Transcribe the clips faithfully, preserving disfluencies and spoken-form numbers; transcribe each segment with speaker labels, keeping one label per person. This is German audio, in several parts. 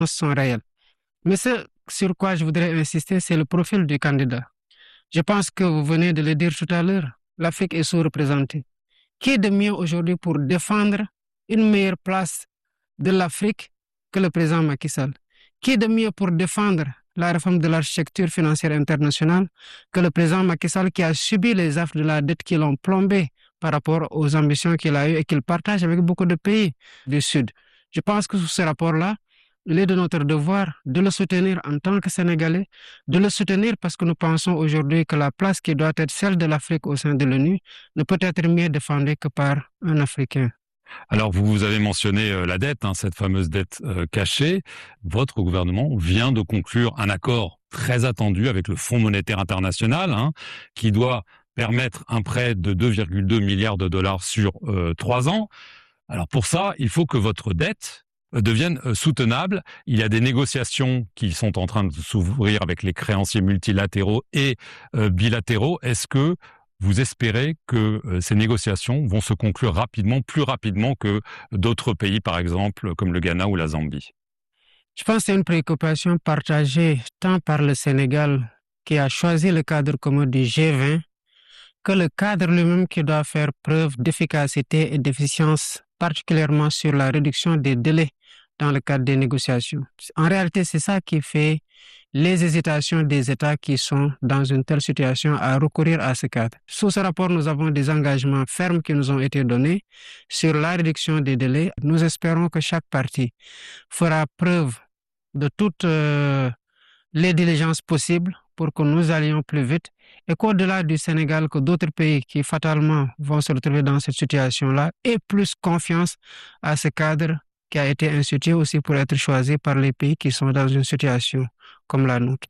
Speaker 1: sont réelles. Mais ce sur quoi je voudrais insister, c'est le profil du candidat. Je pense que vous venez de le dire tout à l'heure, l'Afrique est sous-représentée. Qui est de mieux aujourd'hui pour défendre une meilleure place de l'Afrique que le président Macky Sall? Qui est de mieux pour défendre la réforme de l'architecture financière internationale que le président Macky Sall, qui a subi les affres de la dette qui l'ont plombé par rapport aux ambitions qu'il a eues et qu'il partage avec beaucoup de pays du Sud? Je pense que sous ce rapport-là, il est de notre devoir de le soutenir en tant que Sénégalais, de le soutenir parce que nous pensons aujourd'hui que la place qui doit être celle de l'Afrique au sein de l'ONU ne peut être mieux défendue que par un Africain.
Speaker 2: Alors, vous, vous avez mentionné euh, la dette, hein, cette fameuse dette euh, cachée. Votre gouvernement vient de conclure un accord très attendu avec le Fonds monétaire international, hein, qui doit permettre un prêt de deux virgule deux milliards de dollars sur euh, trois ans. Alors, pour ça, il faut que votre dette deviennent soutenables. Il y a des négociations qui sont en train de s'ouvrir avec les créanciers multilatéraux et euh, bilatéraux. Est-ce que vous espérez que euh, ces négociations vont se conclure rapidement, plus rapidement que d'autres pays, par exemple, comme le Ghana ou la Zambie?
Speaker 1: Je pense que c'est une préoccupation partagée tant par le Sénégal, qui a choisi le cadre commun du G vingt, que le cadre lui-même qui doit faire preuve d'efficacité et d'efficience, particulièrement sur la réduction des délais dans le cadre des négociations. En réalité, c'est ça qui fait les hésitations des États qui sont dans une telle situation à recourir à ce cadre. Sous ce rapport, nous avons des engagements fermes qui nous ont été donnés sur la réduction des délais. Nous espérons que chaque partie fera preuve de toutes euh, les diligences possibles pour que nous allions plus vite et qu'au-delà du Sénégal, que d'autres pays qui fatalement vont se retrouver dans cette situation-là aient plus confiance à ce cadre qui a été institué aussi pour être choisi par les pays qui sont dans une situation comme la nôtre.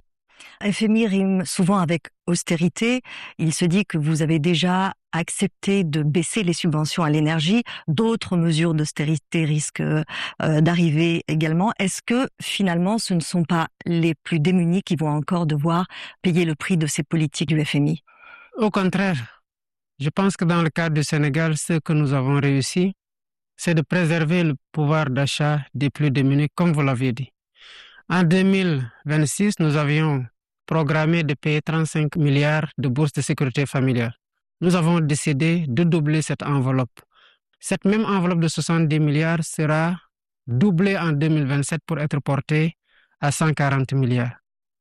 Speaker 3: F M I rime souvent avec austérité. Il se dit que vous avez déjà accepté de baisser les subventions à l'énergie. D'autres mesures d'austérité risquent euh, d'arriver également. Est-ce que finalement ce ne sont pas les plus démunis qui vont encore devoir payer le prix de ces politiques du F M I?
Speaker 1: Au contraire, je pense que dans le cadre du Sénégal, ce que nous avons réussi, c'est de préserver le pouvoir d'achat des plus démunis, comme vous l'avez dit. En deux mille vingt-six, nous avions programmé de payer trente-cinq milliards de bourses de sécurité familiale. Nous avons décidé de doubler cette enveloppe. Cette même enveloppe de soixante-dix milliards sera doublée en deux mille vingt-sept pour être portée à cent quarante milliards.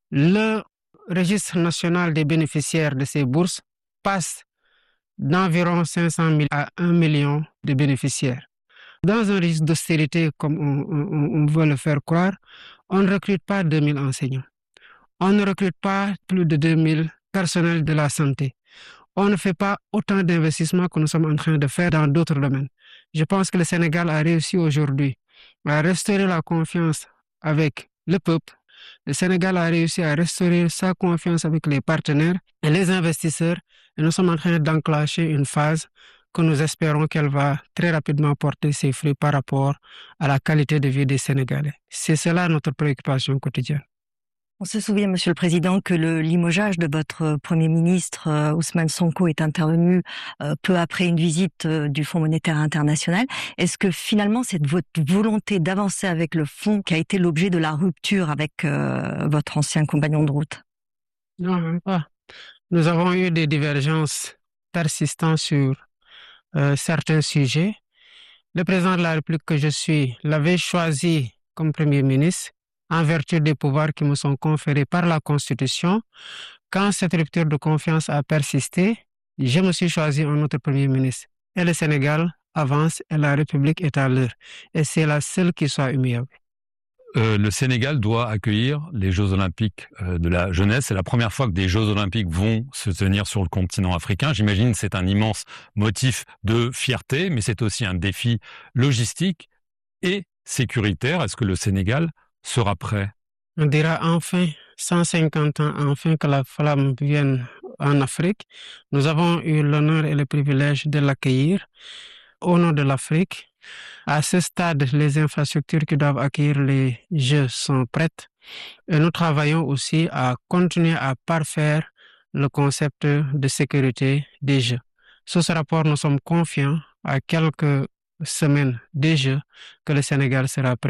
Speaker 1: Le registre national des bénéficiaires de ces bourses passe d'environ cinq cent mille à un million de bénéficiaires. Dans un registre d'austérité, comme on, on, on veut le faire croire, on ne recrute pas deux mille enseignants. On ne recrute pas plus de deux mille personnels de la santé. On ne fait pas autant d'investissements que nous sommes en train de faire dans d'autres domaines. Je pense que le Sénégal a réussi aujourd'hui à restaurer la confiance avec le peuple. Le Sénégal a réussi à restaurer sa confiance avec les partenaires et les investisseurs. Et nous sommes en train d'enclencher une phase que nous espérons qu'elle va très rapidement porter ses fruits par rapport à la qualité de vie des Sénégalais. C'est cela notre préoccupation quotidienne.
Speaker 3: On se souvient, Monsieur le Président, que le limogeage de votre Premier ministre, euh, Ousmane Sonko, est intervenu euh, peu après une visite euh, du Fonds monétaire international. Est-ce que finalement, c'est votre volonté d'avancer avec le Fonds qui a été l'objet de la rupture avec euh, votre ancien compagnon de route?
Speaker 1: Non, même pas. Nous avons eu des divergences persistantes sur euh, certains sujets. Le président de la République que je suis l'avait choisi comme Premier ministre en vertu des pouvoirs qui me sont conférés par la Constitution. Quand cette rupture de confiance a persisté, je me suis choisi un autre Premier ministre. Et le Sénégal avance et la République est à l'heure. Et c'est la seule qui soit humiliable.
Speaker 2: Euh, le Sénégal doit accueillir les Jeux Olympiques euh, de la jeunesse. C'est la première fois que des Jeux Olympiques vont se tenir sur le continent africain. J'imagine que c'est un immense motif de fierté, mais c'est aussi un défi logistique et sécuritaire. Est-ce que le Sénégal sera prêt?
Speaker 1: On dira enfin, cent cinquante ans, enfin que la flamme vienne en Afrique. Nous avons eu l'honneur et le privilège de l'accueillir au nom de l'Afrique. À ce stade, les infrastructures qui doivent accueillir les Jeux sont prêtes. Et nous travaillons aussi à continuer à parfaire le concept de sécurité des Jeux. Sous ce rapport, nous sommes confiants à quelques semaines des Jeux que le Sénégal sera prêt,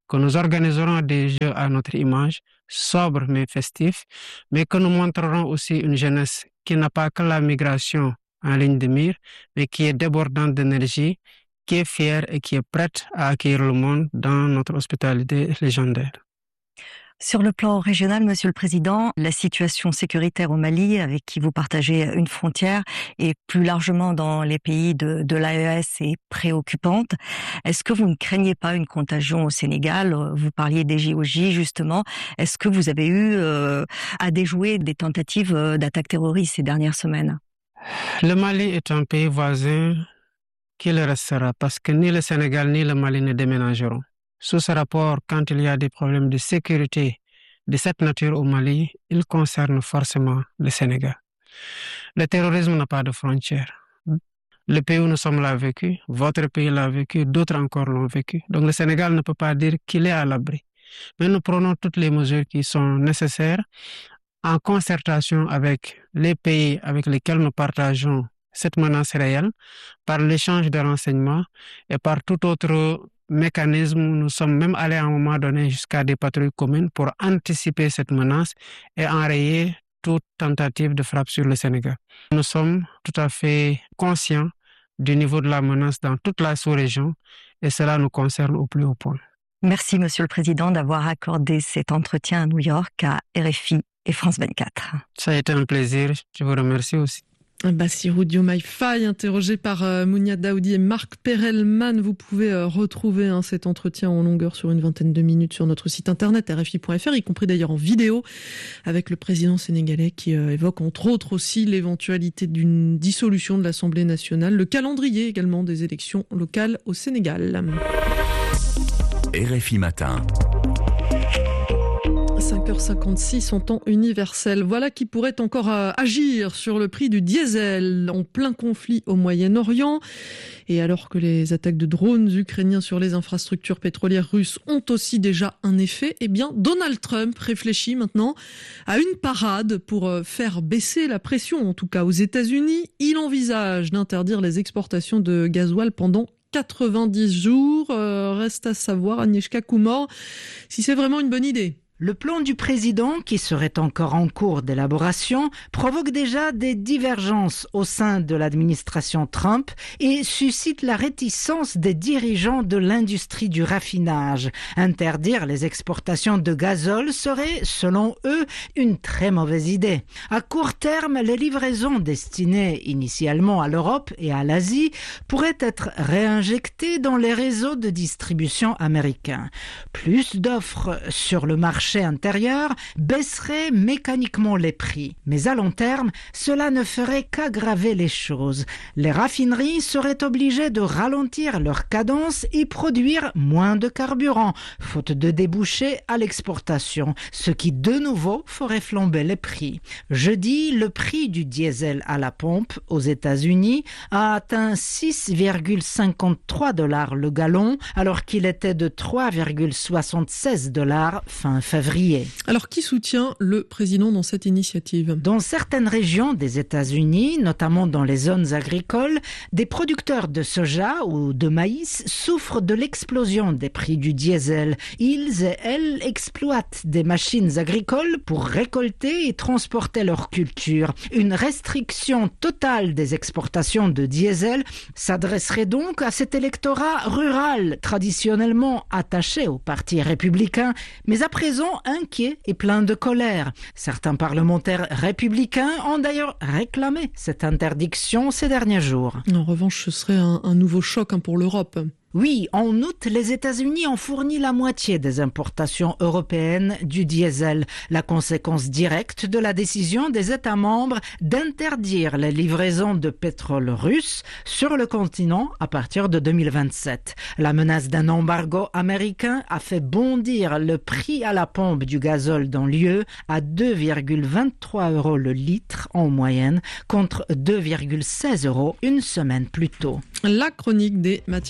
Speaker 1: que nous organiserons des jeux à notre image, sobres mais festifs, mais que nous montrerons aussi une jeunesse qui n'a pas que la migration en ligne de mire, mais qui est débordante d'énergie, qui est fière et qui est prête à accueillir le monde dans notre hospitalité légendaire.
Speaker 3: Sur le plan régional, Monsieur le Président, la situation sécuritaire au Mali, avec qui vous partagez une frontière, et plus largement dans les pays de, de l'A E S, est préoccupante. Est-ce que vous ne craignez pas une contagion au Sénégal? Vous parliez des J O J, justement. Est-ce que vous avez eu euh, à déjouer des tentatives d'attaques terroristes ces dernières semaines?
Speaker 1: Le Mali est un pays voisin qui le restera, parce que ni le Sénégal ni le Mali ne déménageront. Sous ce rapport, quand il y a des problèmes de sécurité de cette nature au Mali, il concerne forcément le Sénégal. Le terrorisme n'a pas de frontières. Le pays où nous sommes l'a vécu, votre pays l'a vécu, d'autres encore l'ont vécu. Donc le Sénégal ne peut pas dire qu'il est à l'abri. Mais nous prenons toutes les mesures qui sont nécessaires en concertation avec les pays avec lesquels nous partageons cette menace réelle, par l'échange de renseignements et par tout autre mécanisme. Nous sommes même allés à un moment donné jusqu'à des patrouilles communes pour anticiper cette menace et enrayer toute tentative de frappe sur le Sénégal. Nous sommes tout à fait conscients du niveau de la menace dans toute la sous-région et cela nous concerne au plus haut point.
Speaker 3: Merci, Monsieur le Président, d'avoir accordé cet entretien à New York à R F I et France vingt-quatre.
Speaker 1: Ça a été un plaisir. Je vous remercie aussi.
Speaker 4: Bassirou Diomaye Faye, interrogé par euh, Mounia Daoudi et Marc Perelman. Vous pouvez euh, retrouver hein, cet entretien en longueur sur une vingtaine de minutes sur notre site internet R F I point F R, y compris d'ailleurs en vidéo, avec le président sénégalais qui euh, évoque entre autres aussi l'éventualité d'une dissolution de l'Assemblée nationale, le calendrier également des élections locales au Sénégal.
Speaker 5: R F I Matin.
Speaker 4: cinq heures cinquante-six en temps universel. Voilà qui pourrait encore euh, agir sur le prix du diesel en plein conflit au Moyen-Orient. Et alors que les attaques de drones ukrainiens sur les infrastructures pétrolières russes ont aussi déjà un effet, eh bien Donald Trump réfléchit maintenant à une parade pour euh, faire baisser la pression, en tout cas aux États-Unis. Il envisage d'interdire les exportations de gasoil pendant quatre-vingt-dix jours. Euh, reste à savoir, Agnieszka Kumor, si c'est vraiment une bonne idée.
Speaker 6: Le plan du président, qui serait encore en cours d'élaboration, provoque déjà des divergences au sein de l'administration Trump et suscite la réticence des dirigeants de l'industrie du raffinage. Interdire les exportations de gazole serait, selon eux, une très mauvaise idée. À court terme, les livraisons destinées initialement à l'Europe et à l'Asie pourraient être réinjectées dans les réseaux de distribution américains. Plus d'offres sur le marché intérieur baisserait mécaniquement les prix. Mais à long terme, cela ne ferait qu'aggraver les choses. Les raffineries seraient obligées de ralentir leur cadence et produire moins de carburant, faute de débouchés à l'exportation, ce qui de nouveau ferait flamber les prix. Jeudi, le prix du diesel à la pompe aux États-Unis a atteint six virgule cinquante-trois dollars le gallon, alors qu'il était de trois virgule soixante-seize dollars fin février.
Speaker 4: Alors, qui soutient le président dans cette initiative ?
Speaker 6: Dans certaines régions des États-Unis, notamment dans les zones agricoles, des producteurs de soja ou de maïs souffrent de l'explosion des prix du diesel. Ils et elles exploitent des machines agricoles pour récolter et transporter leur culture. Une restriction totale des exportations de diesel s'adresserait donc à cet électorat rural traditionnellement attaché au Parti républicain, mais à présent inquiet et plein de colère. Certains parlementaires républicains ont d'ailleurs réclamé cette interdiction ces derniers jours.
Speaker 4: En revanche, ce serait un, un nouveau choc hein, pour l'Europe.
Speaker 6: Oui, en août, les États-Unis ont fourni la moitié des importations européennes du diesel, la conséquence directe de la décision des États membres d'interdire les livraisons de pétrole russe sur le continent à partir de deux mille vingt-sept. La menace d'un embargo américain a fait bondir le prix à la pompe du gazole dans l'U E à deux virgule vingt-trois euros le litre en moyenne, contre deux virgule seize euros une semaine plus tôt.
Speaker 4: La chronique des matières premières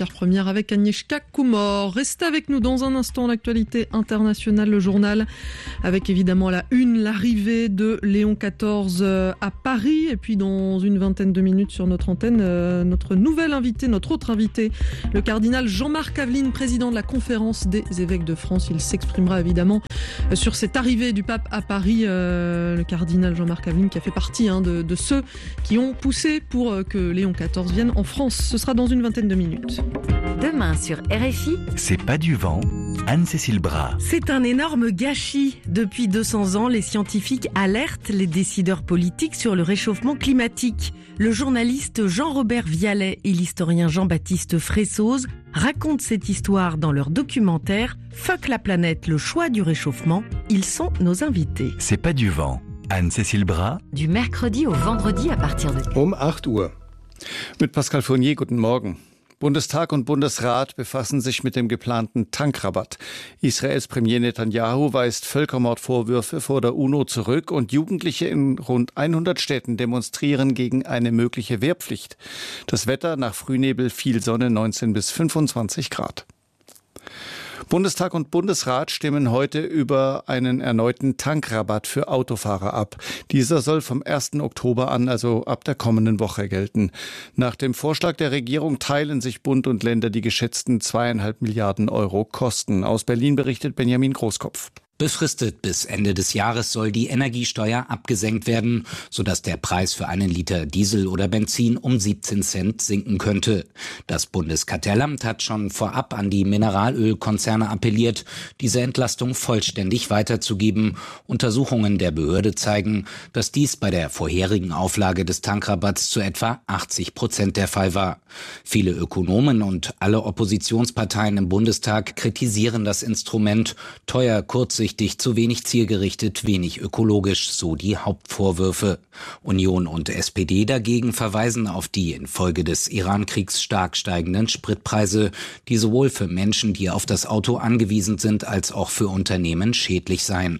Speaker 4: avec Agnieszka Kumor. Restez avec nous dans un instant, l'actualité internationale, le journal, avec évidemment à la une l'arrivée de Léon quatorze à Paris. Et puis dans une vingtaine de minutes sur notre antenne, euh, notre nouvel invité, notre autre invité, le cardinal Jean-Marc Aveline, président de la Conférence des évêques de France. Il s'exprimera évidemment sur cette arrivée du pape à Paris. Euh, le cardinal Jean-Marc Aveline qui a fait partie hein, de, de ceux qui ont poussé pour que Léon quatorze vienne en France. Ce sera dans une vingtaine de minutes.
Speaker 7: Demain sur R F I.
Speaker 5: C'est pas du vent, Anne-Cécile Bras.
Speaker 7: C'est un énorme gâchis. Depuis deux cents ans, les scientifiques alertent les décideurs politiques sur le réchauffement climatique. Le journaliste Jean-Robert Vialet et l'historien Jean-Baptiste Fressoz racontent cette histoire dans leur documentaire « Fuck la planète, le choix du réchauffement ». Ils sont nos invités.
Speaker 5: C'est pas du vent. Anne-Cécile Bras.
Speaker 7: Du mercredi au vendredi à partir de...
Speaker 8: Um acht Uhr. Mit Pascal Fournier, guten Morgen. Bundestag und Bundesrat befassen sich mit dem geplanten Tankrabatt. Israels Premier Netanyahu weist Völkermordvorwürfe vor der UNO zurück und Jugendliche in rund hundert Städten demonstrieren gegen eine mögliche Wehrpflicht. Das Wetter nach Frühnebel, viel Sonne, neunzehn bis fünfundzwanzig Grad. Bundestag und Bundesrat stimmen heute über einen erneuten Tankrabatt für Autofahrer ab. Dieser soll vom ersten Oktober an, also ab der kommenden Woche, gelten. Nach dem Vorschlag der Regierung teilen sich Bund und Länder die geschätzten zweieinhalb Milliarden Euro Kosten. Aus Berlin berichtet Benjamin Großkopf.
Speaker 9: Befristet bis Ende des Jahres soll die Energiesteuer abgesenkt werden, sodass der Preis für einen Liter Diesel oder Benzin um siebzehn Cent sinken könnte. Das Bundeskartellamt hat schon vorab an die Mineralölkonzerne appelliert, diese Entlastung vollständig weiterzugeben. Untersuchungen der Behörde zeigen, dass dies bei der vorherigen Auflage des Tankrabatts zu etwa achtzig Prozent der Fall war. Viele Ökonomen und alle Oppositionsparteien im Bundestag kritisieren das Instrument. Teuer, kurzsichtig, zu wenig zielgerichtet, wenig ökologisch, so die Hauptvorwürfe. Union und S P D dagegen verweisen auf die infolge des Iran-Kriegs stark steigenden Spritpreise, die sowohl für Menschen, die auf das Auto angewiesen sind, als auch für Unternehmen schädlich seien.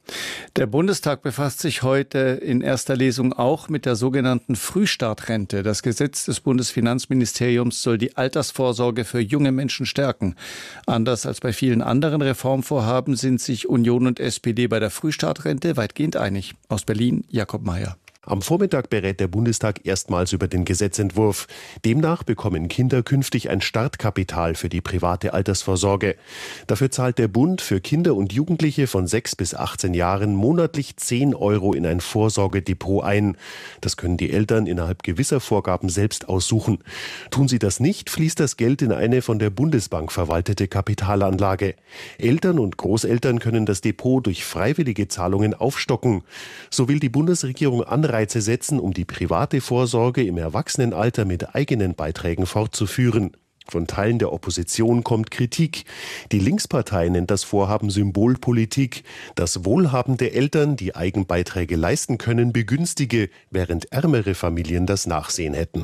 Speaker 8: Der Bundestag befasst sich heute in erster Lesung auch mit der sogenannten Frühstartrente. Das Gesetz des Bundesfinanzministeriums soll die Altersvorsorge für junge Menschen stärken. Anders als bei vielen anderen Reformvorhaben sind sich Union und S P D bei der Frühstartrente weitgehend einig. Aus Berlin, Jakob Mayer.
Speaker 10: Am Vormittag berät der Bundestag erstmals über den Gesetzentwurf. Demnach bekommen Kinder künftig ein Startkapital für die private Altersvorsorge. Dafür zahlt der Bund für Kinder und Jugendliche von sechs bis achtzehn Jahren monatlich zehn Euro in ein Vorsorgedepot ein. Das können die Eltern innerhalb gewisser Vorgaben selbst aussuchen. Tun sie das nicht, fließt das Geld in eine von der Bundesbank verwaltete Kapitalanlage. Eltern und Großeltern können das Depot durch freiwillige Zahlungen aufstocken. So will die Bundesregierung Anreize setzen, um die private Vorsorge im Erwachsenenalter mit eigenen Beiträgen fortzuführen. Von Teilen der Opposition kommt Kritik. Die Linkspartei nennt das Vorhaben Symbolpolitik, das wohlhabende Eltern die Eigenbeiträge leisten können, begünstige, während ärmere Familien das Nachsehen hätten.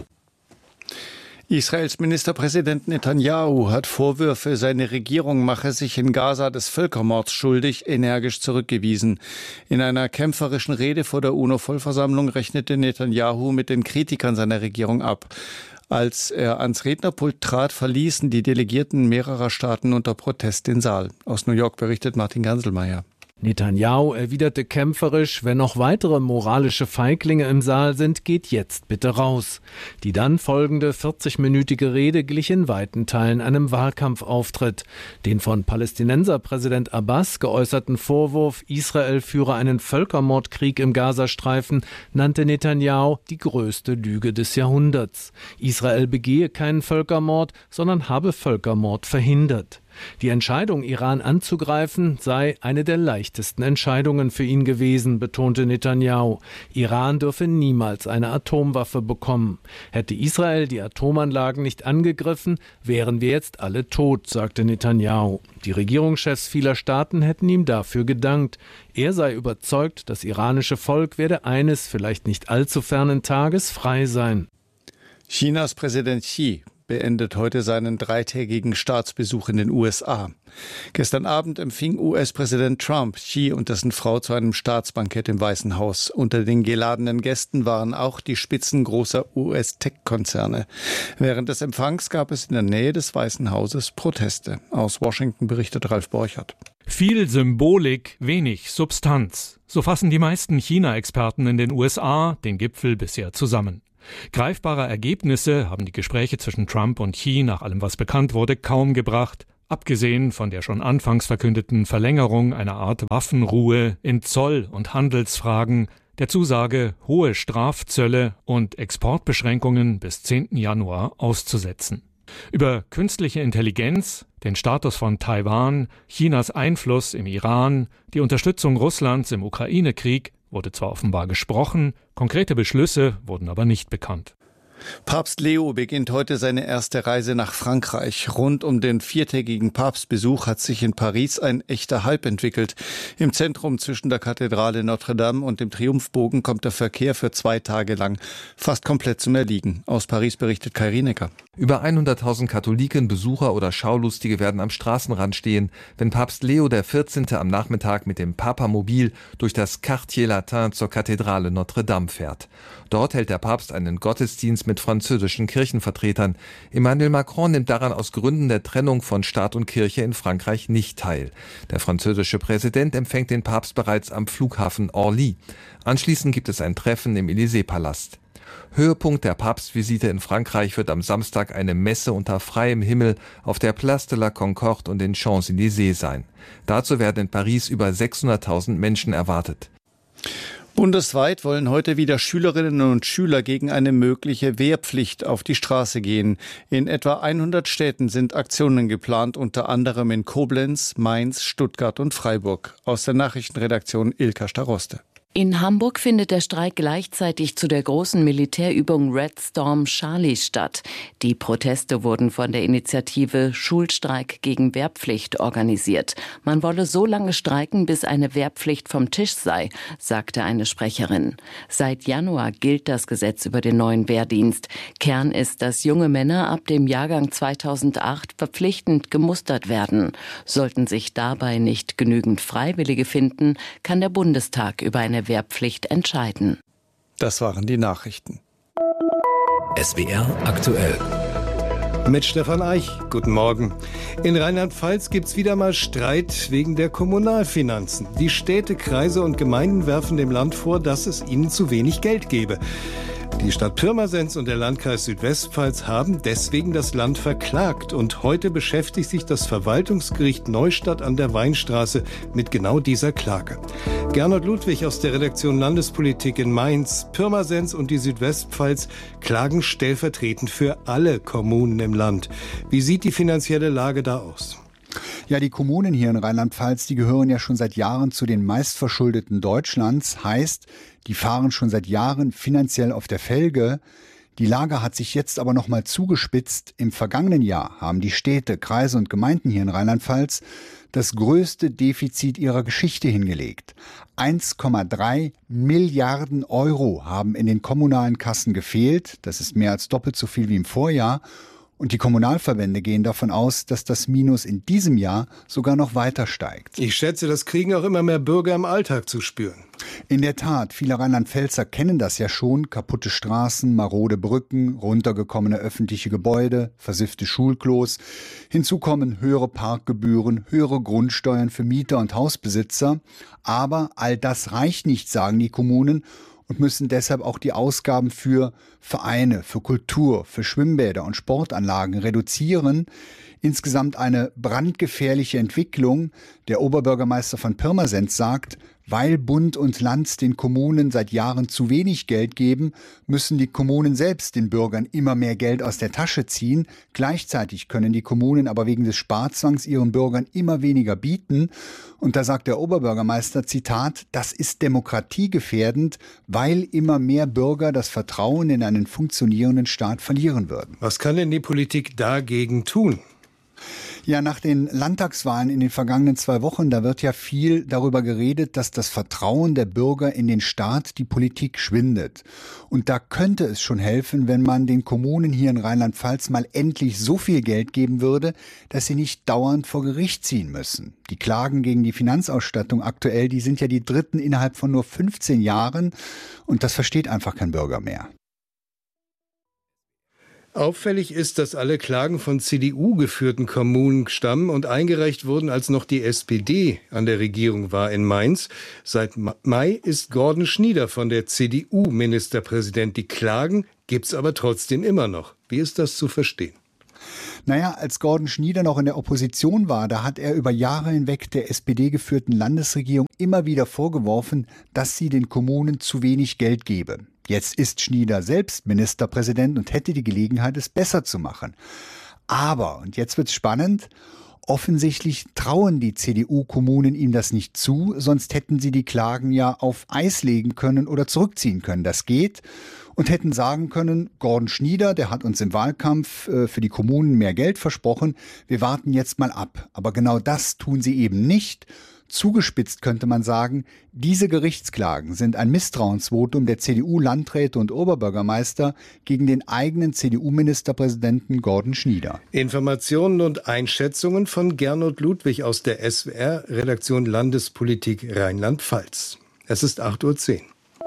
Speaker 8: Israels Ministerpräsident Netanyahu hat Vorwürfe, seine Regierung mache sich in Gaza des Völkermords schuldig, energisch zurückgewiesen. In einer kämpferischen Rede vor der UNO-Vollversammlung rechnete Netanyahu mit den Kritikern seiner Regierung ab. Als er ans Rednerpult trat, verließen die Delegierten mehrerer Staaten unter Protest den Saal. Aus New York berichtet Martin Ganselmeier.
Speaker 11: Netanyahu erwiderte kämpferisch, wenn noch weitere moralische Feiglinge im Saal sind, geht jetzt bitte raus. Die dann folgende vierzigminütige Rede glich in weiten Teilen einem Wahlkampfauftritt. Den von Palästinenserpräsident Abbas geäußerten Vorwurf, Israel führe einen Völkermordkrieg im Gazastreifen, nannte Netanyahu die größte Lüge des Jahrhunderts. Israel begehe keinen Völkermord, sondern habe Völkermord verhindert. Die Entscheidung, Iran anzugreifen, sei eine der leichtesten Entscheidungen für ihn gewesen, betonte Netanyahu. Iran dürfe niemals eine Atomwaffe bekommen. Hätte Israel die Atomanlagen nicht angegriffen, wären wir jetzt alle tot, sagte Netanyahu. Die Regierungschefs vieler Staaten hätten ihm dafür gedankt. Er sei überzeugt, das iranische Volk werde eines, vielleicht nicht allzu fernen Tages frei sein.
Speaker 8: Chinas Präsident Xi beendet heute seinen dreitägigen Staatsbesuch in den U S A. Gestern Abend empfing U S-Präsident Trump Xi und dessen Frau zu einem Staatsbankett im Weißen Haus. Unter den geladenen Gästen waren auch die Spitzen großer U S-Tech-Konzerne. Während des Empfangs gab es in der Nähe des Weißen Hauses Proteste. Aus Washington berichtet Ralf Borchert.
Speaker 12: Viel Symbolik, wenig Substanz. So fassen die meisten China-Experten in den U S A den Gipfel bisher zusammen. Greifbare Ergebnisse haben die Gespräche zwischen Trump und Xi nach allem, was bekannt wurde, kaum gebracht. Abgesehen von der schon anfangs verkündeten Verlängerung einer Art Waffenruhe in Zoll- und Handelsfragen, der Zusage, hohe Strafzölle und Exportbeschränkungen bis zehnten Januar auszusetzen. Über künstliche Intelligenz, den Status von Taiwan, Chinas Einfluss im Iran, die Unterstützung Russlands im Ukraine-Krieg wurde zwar offenbar gesprochen, konkrete Beschlüsse wurden aber nicht bekannt.
Speaker 8: Papst Leo beginnt heute seine erste Reise nach Frankreich. Rund um den viertägigen Papstbesuch hat sich in Paris ein echter Hype entwickelt. Im Zentrum zwischen der Kathedrale Notre-Dame und dem Triumphbogen kommt der Verkehr für zwei Tage lang fast komplett zum Erliegen. Aus Paris berichtet Kai Rienecker.
Speaker 13: Über hunderttausend Katholiken, Besucher oder Schaulustige werden am Straßenrand stehen, wenn Papst Leo der vierzehnte am Nachmittag mit dem Papamobil durch das Quartier Latin zur Kathedrale Notre-Dame fährt. Dort hält der Papst einen Gottesdienst mit französischen Kirchenvertretern. Emmanuel Macron nimmt daran aus Gründen der Trennung von Staat und Kirche in Frankreich nicht teil. Der französische Präsident empfängt den Papst bereits am Flughafen Orly. Anschließend gibt es ein Treffen im Élysée-Palast. Höhepunkt der Papstvisite in Frankreich wird am Samstag eine Messe unter freiem Himmel auf der Place de la Concorde und den Champs-Élysées sein. Dazu werden in Paris über sechshunderttausend Menschen erwartet.
Speaker 8: Bundesweit wollen heute wieder Schülerinnen und Schüler gegen eine mögliche Wehrpflicht auf die Straße gehen. In etwa hundert Städten sind Aktionen geplant, unter anderem in Koblenz, Mainz, Stuttgart und Freiburg. Aus der Nachrichtenredaktion Ilka Staroste.
Speaker 14: In Hamburg findet der Streik gleichzeitig zu der großen Militärübung Red Storm Charlie statt. Die Proteste wurden von der Initiative Schulstreik gegen Wehrpflicht organisiert. Man wolle so lange streiken, bis eine Wehrpflicht vom Tisch sei, sagte eine Sprecherin. Seit Januar gilt das Gesetz über den neuen Wehrdienst. Kern ist, dass junge Männer ab dem Jahrgang zweitausendacht verpflichtend gemustert werden. Sollten sich dabei nicht genügend Freiwillige finden, kann der Bundestag über eine Wehrpflicht entscheiden.
Speaker 8: Das waren die Nachrichten.
Speaker 5: S W R aktuell.
Speaker 15: Mit Stefan Eich. Guten Morgen. In Rheinland-Pfalz gibt's wieder mal Streit wegen der Kommunalfinanzen. Die Städte, Kreise und Gemeinden werfen dem Land vor, dass es ihnen zu wenig Geld gebe. Die Stadt Pirmasens und der Landkreis Südwestpfalz haben deswegen das Land verklagt. Und heute beschäftigt sich das Verwaltungsgericht Neustadt an der Weinstraße mit genau dieser Klage. Gernot Ludwig aus der Redaktion Landespolitik in Mainz. Pirmasens und die Südwestpfalz klagen stellvertretend für alle Kommunen im Land. Wie sieht die finanzielle Lage da aus?
Speaker 16: Ja, die Kommunen hier in Rheinland-Pfalz, die gehören ja schon seit Jahren zu den meistverschuldeten Deutschlands. Heißt, die fahren schon seit Jahren finanziell auf der Felge. Die Lage hat sich jetzt aber noch mal zugespitzt. Im vergangenen Jahr haben die Städte, Kreise und Gemeinden hier in Rheinland-Pfalz das größte Defizit ihrer Geschichte hingelegt. eins Komma drei Milliarden Euro haben in den kommunalen Kassen gefehlt. Das ist mehr als doppelt so viel wie im Vorjahr. Und die Kommunalverbände gehen davon aus, dass das Minus in diesem Jahr sogar noch weiter steigt.
Speaker 15: Ich schätze, das kriegen auch immer mehr Bürger im Alltag zu spüren.
Speaker 16: In der Tat, viele Rheinland-Pfälzer kennen das ja schon. Kaputte Straßen, marode Brücken, runtergekommene öffentliche Gebäude, versiffte Schulklos. Hinzu kommen höhere Parkgebühren, höhere Grundsteuern für Mieter und Hausbesitzer. Aber all das reicht nicht, sagen die Kommunen, und müssen deshalb auch die Ausgaben für Vereine, für Kultur, für Schwimmbäder und Sportanlagen reduzieren. Insgesamt eine brandgefährliche Entwicklung. Der Oberbürgermeister von Pirmasens sagt, weil Bund und Land den Kommunen seit Jahren zu wenig Geld geben, müssen die Kommunen selbst den Bürgern immer mehr Geld aus der Tasche ziehen. Gleichzeitig können die Kommunen aber wegen des Sparzwangs ihren Bürgern immer weniger bieten. Und da sagt der Oberbürgermeister, Zitat, das ist demokratiegefährdend, weil immer mehr Bürger das Vertrauen in einen funktionierenden Staat verlieren würden.
Speaker 15: Was kann denn die Politik dagegen tun?
Speaker 16: Ja, nach den Landtagswahlen in den vergangenen zwei Wochen, da wird ja viel darüber geredet, dass das Vertrauen der Bürger in den Staat, die Politik schwindet. Und da könnte es schon helfen, wenn man den Kommunen hier in Rheinland-Pfalz mal endlich so viel Geld geben würde, dass sie nicht dauernd vor Gericht ziehen müssen. Die Klagen gegen die Finanzausstattung aktuell, die sind ja die dritten innerhalb von nur fünfzehn Jahren. Und das versteht einfach kein Bürger mehr.
Speaker 15: Auffällig ist, dass alle Klagen von C D U-geführten Kommunen stammen und eingereicht wurden, als noch die S P D an der Regierung war in Mainz. Seit Mai ist Gordon Schnieder von der C D U Ministerpräsident. Die Klagen gibt's aber trotzdem immer noch. Wie ist das zu verstehen?
Speaker 16: Naja, als Gordon Schnieder noch in der Opposition war, da hat er über Jahre hinweg der S P D-geführten Landesregierung immer wieder vorgeworfen, dass sie den Kommunen zu wenig Geld gebe. Jetzt ist Schnieder selbst Ministerpräsident und hätte die Gelegenheit, es besser zu machen. Aber, und jetzt wird's spannend, offensichtlich trauen die C D U-Kommunen ihm das nicht zu, sonst hätten sie die Klagen ja auf Eis legen können oder zurückziehen können. Das geht. Und hätten sagen können, Gordon Schnieder, der hat uns im Wahlkampf äh, für die Kommunen mehr Geld versprochen, wir warten jetzt mal ab. Aber genau das tun sie eben nicht. Zugespitzt könnte man sagen, diese Gerichtsklagen sind ein Misstrauensvotum der C D U-Landräte und Oberbürgermeister gegen den eigenen C D U-Ministerpräsidenten Gordon Schnieder.
Speaker 15: Informationen und Einschätzungen von Gernot Ludwig aus der S W R-Redaktion Landespolitik Rheinland-Pfalz. Es ist acht Uhr zehn.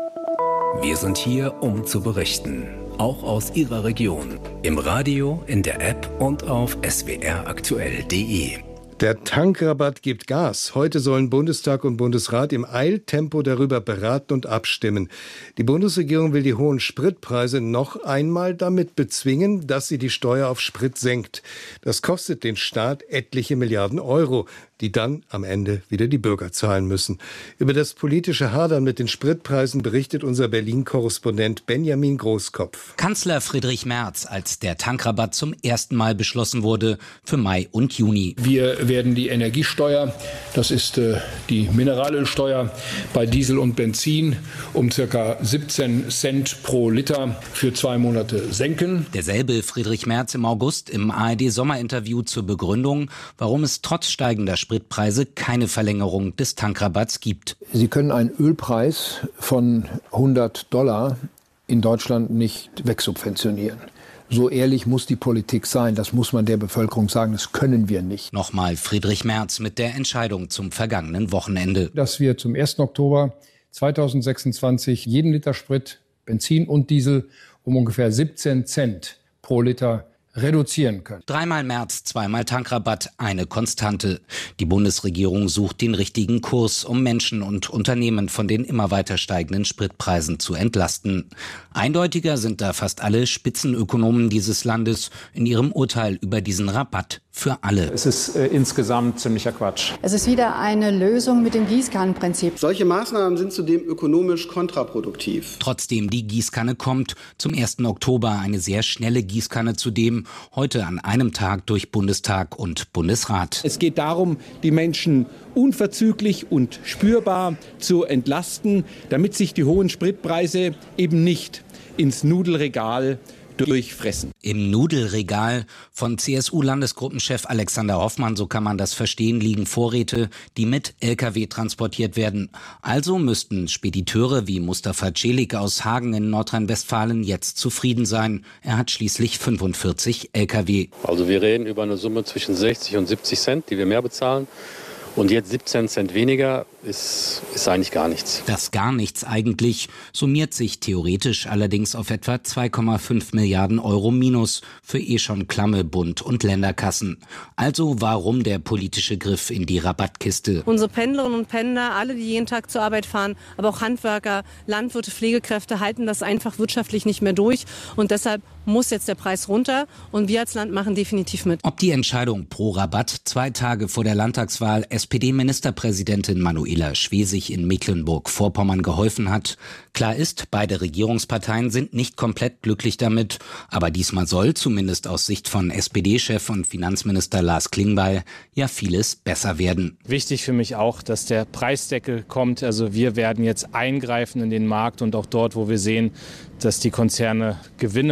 Speaker 5: Wir sind hier, um zu berichten. Auch aus Ihrer Region. Im Radio, in der App und auf s w r aktuell punkt d e.
Speaker 15: Der Tankrabatt gibt Gas. Heute sollen Bundestag und Bundesrat im Eiltempo darüber beraten und abstimmen. Die Bundesregierung will die hohen Spritpreise noch einmal damit bezwingen, dass sie die Steuer auf Sprit senkt. Das kostet den Staat etliche Milliarden Euro, die dann am Ende wieder die Bürger zahlen müssen. Über das politische Hadern mit den Spritpreisen berichtet unser Berlin-Korrespondent Benjamin Großkopf.
Speaker 9: Kanzler Friedrich Merz, als der Tankrabatt zum ersten Mal beschlossen wurde für Mai und Juni.
Speaker 17: Wir werden die Energiesteuer, das ist äh, die Mineralölsteuer bei Diesel und Benzin, um ca. siebzehn Cent pro Liter für zwei Monate senken.
Speaker 9: Derselbe Friedrich Merz im August im A R D-Sommerinterview zur Begründung, warum es trotz steigender Spritpreise keine Verlängerung des Tankrabatts gibt.
Speaker 17: Sie können einen Ölpreis von hundert Dollar in Deutschland nicht wegsubventionieren. So ehrlich muss die Politik sein, das muss man der Bevölkerung sagen, das können wir nicht.
Speaker 9: Nochmal Friedrich Merz mit der Entscheidung zum vergangenen Wochenende.
Speaker 17: Dass wir zum ersten Oktober zweitausendsechsundzwanzig jeden Liter Sprit, Benzin und Diesel um ungefähr siebzehn Cent pro Liter reduzieren können.
Speaker 9: Dreimal Merz, zweimal Tankrabatt, eine Konstante. Die Bundesregierung sucht den richtigen Kurs, um Menschen und Unternehmen von den immer weiter steigenden Spritpreisen zu entlasten. Eindeutiger sind da fast alle Spitzenökonomen dieses Landes in ihrem Urteil über diesen Rabatt für alle.
Speaker 18: Es ist äh, insgesamt ziemlicher Quatsch.
Speaker 19: Es ist wieder eine Lösung mit dem Gießkannenprinzip.
Speaker 20: Solche Maßnahmen sind zudem ökonomisch kontraproduktiv.
Speaker 9: Trotzdem die Gießkanne kommt. Zum ersten Oktober eine sehr schnelle Gießkanne zudem. Heute an einem Tag durch Bundestag und Bundesrat.
Speaker 18: Es geht darum, die Menschen unverzüglich und spürbar zu entlasten, damit sich die hohen Spritpreise eben nicht ins Nudelregal durchfressen.
Speaker 9: Im Nudelregal von C S U-Landesgruppenchef Alexander Hoffmann, so kann man das verstehen, liegen Vorräte, die mit L K W transportiert werden. Also müssten Spediteure wie Mustafa Celik aus Hagen in Nordrhein-Westfalen jetzt zufrieden sein. Er hat schließlich fünfundvierzig L K W.
Speaker 21: Also wir reden über eine Summe zwischen sechzig und siebzig Cent, die wir mehr bezahlen. Und jetzt siebzehn Cent weniger ist, ist eigentlich gar nichts.
Speaker 9: Das gar nichts eigentlich summiert sich theoretisch allerdings auf etwa zwei Komma fünf Milliarden Euro Minus für eh schon klamme Bund- und Länderkassen. Also warum der politische Griff in die Rabattkiste?
Speaker 22: Unsere Pendlerinnen und Pendler, alle, die jeden Tag zur Arbeit fahren, aber auch Handwerker, Landwirte, Pflegekräfte halten das einfach wirtschaftlich nicht mehr durch. Und deshalb muss jetzt der Preis runter und wir als Land machen definitiv mit.
Speaker 9: Ob die Entscheidung pro Rabatt zwei Tage vor der Landtagswahl S P D-Ministerpräsidentin Manuela Schwesig in Mecklenburg-Vorpommern geholfen hat, klar ist, beide Regierungsparteien sind nicht komplett glücklich damit. Aber diesmal soll, zumindest aus Sicht von S P D-Chef und Finanzminister Lars Klingbeil, ja vieles besser werden.
Speaker 23: Wichtig für mich auch, dass der Preisdeckel kommt. Also wir werden jetzt eingreifen in den Markt und auch dort, wo wir sehen, dass die Konzerne Gewinne machen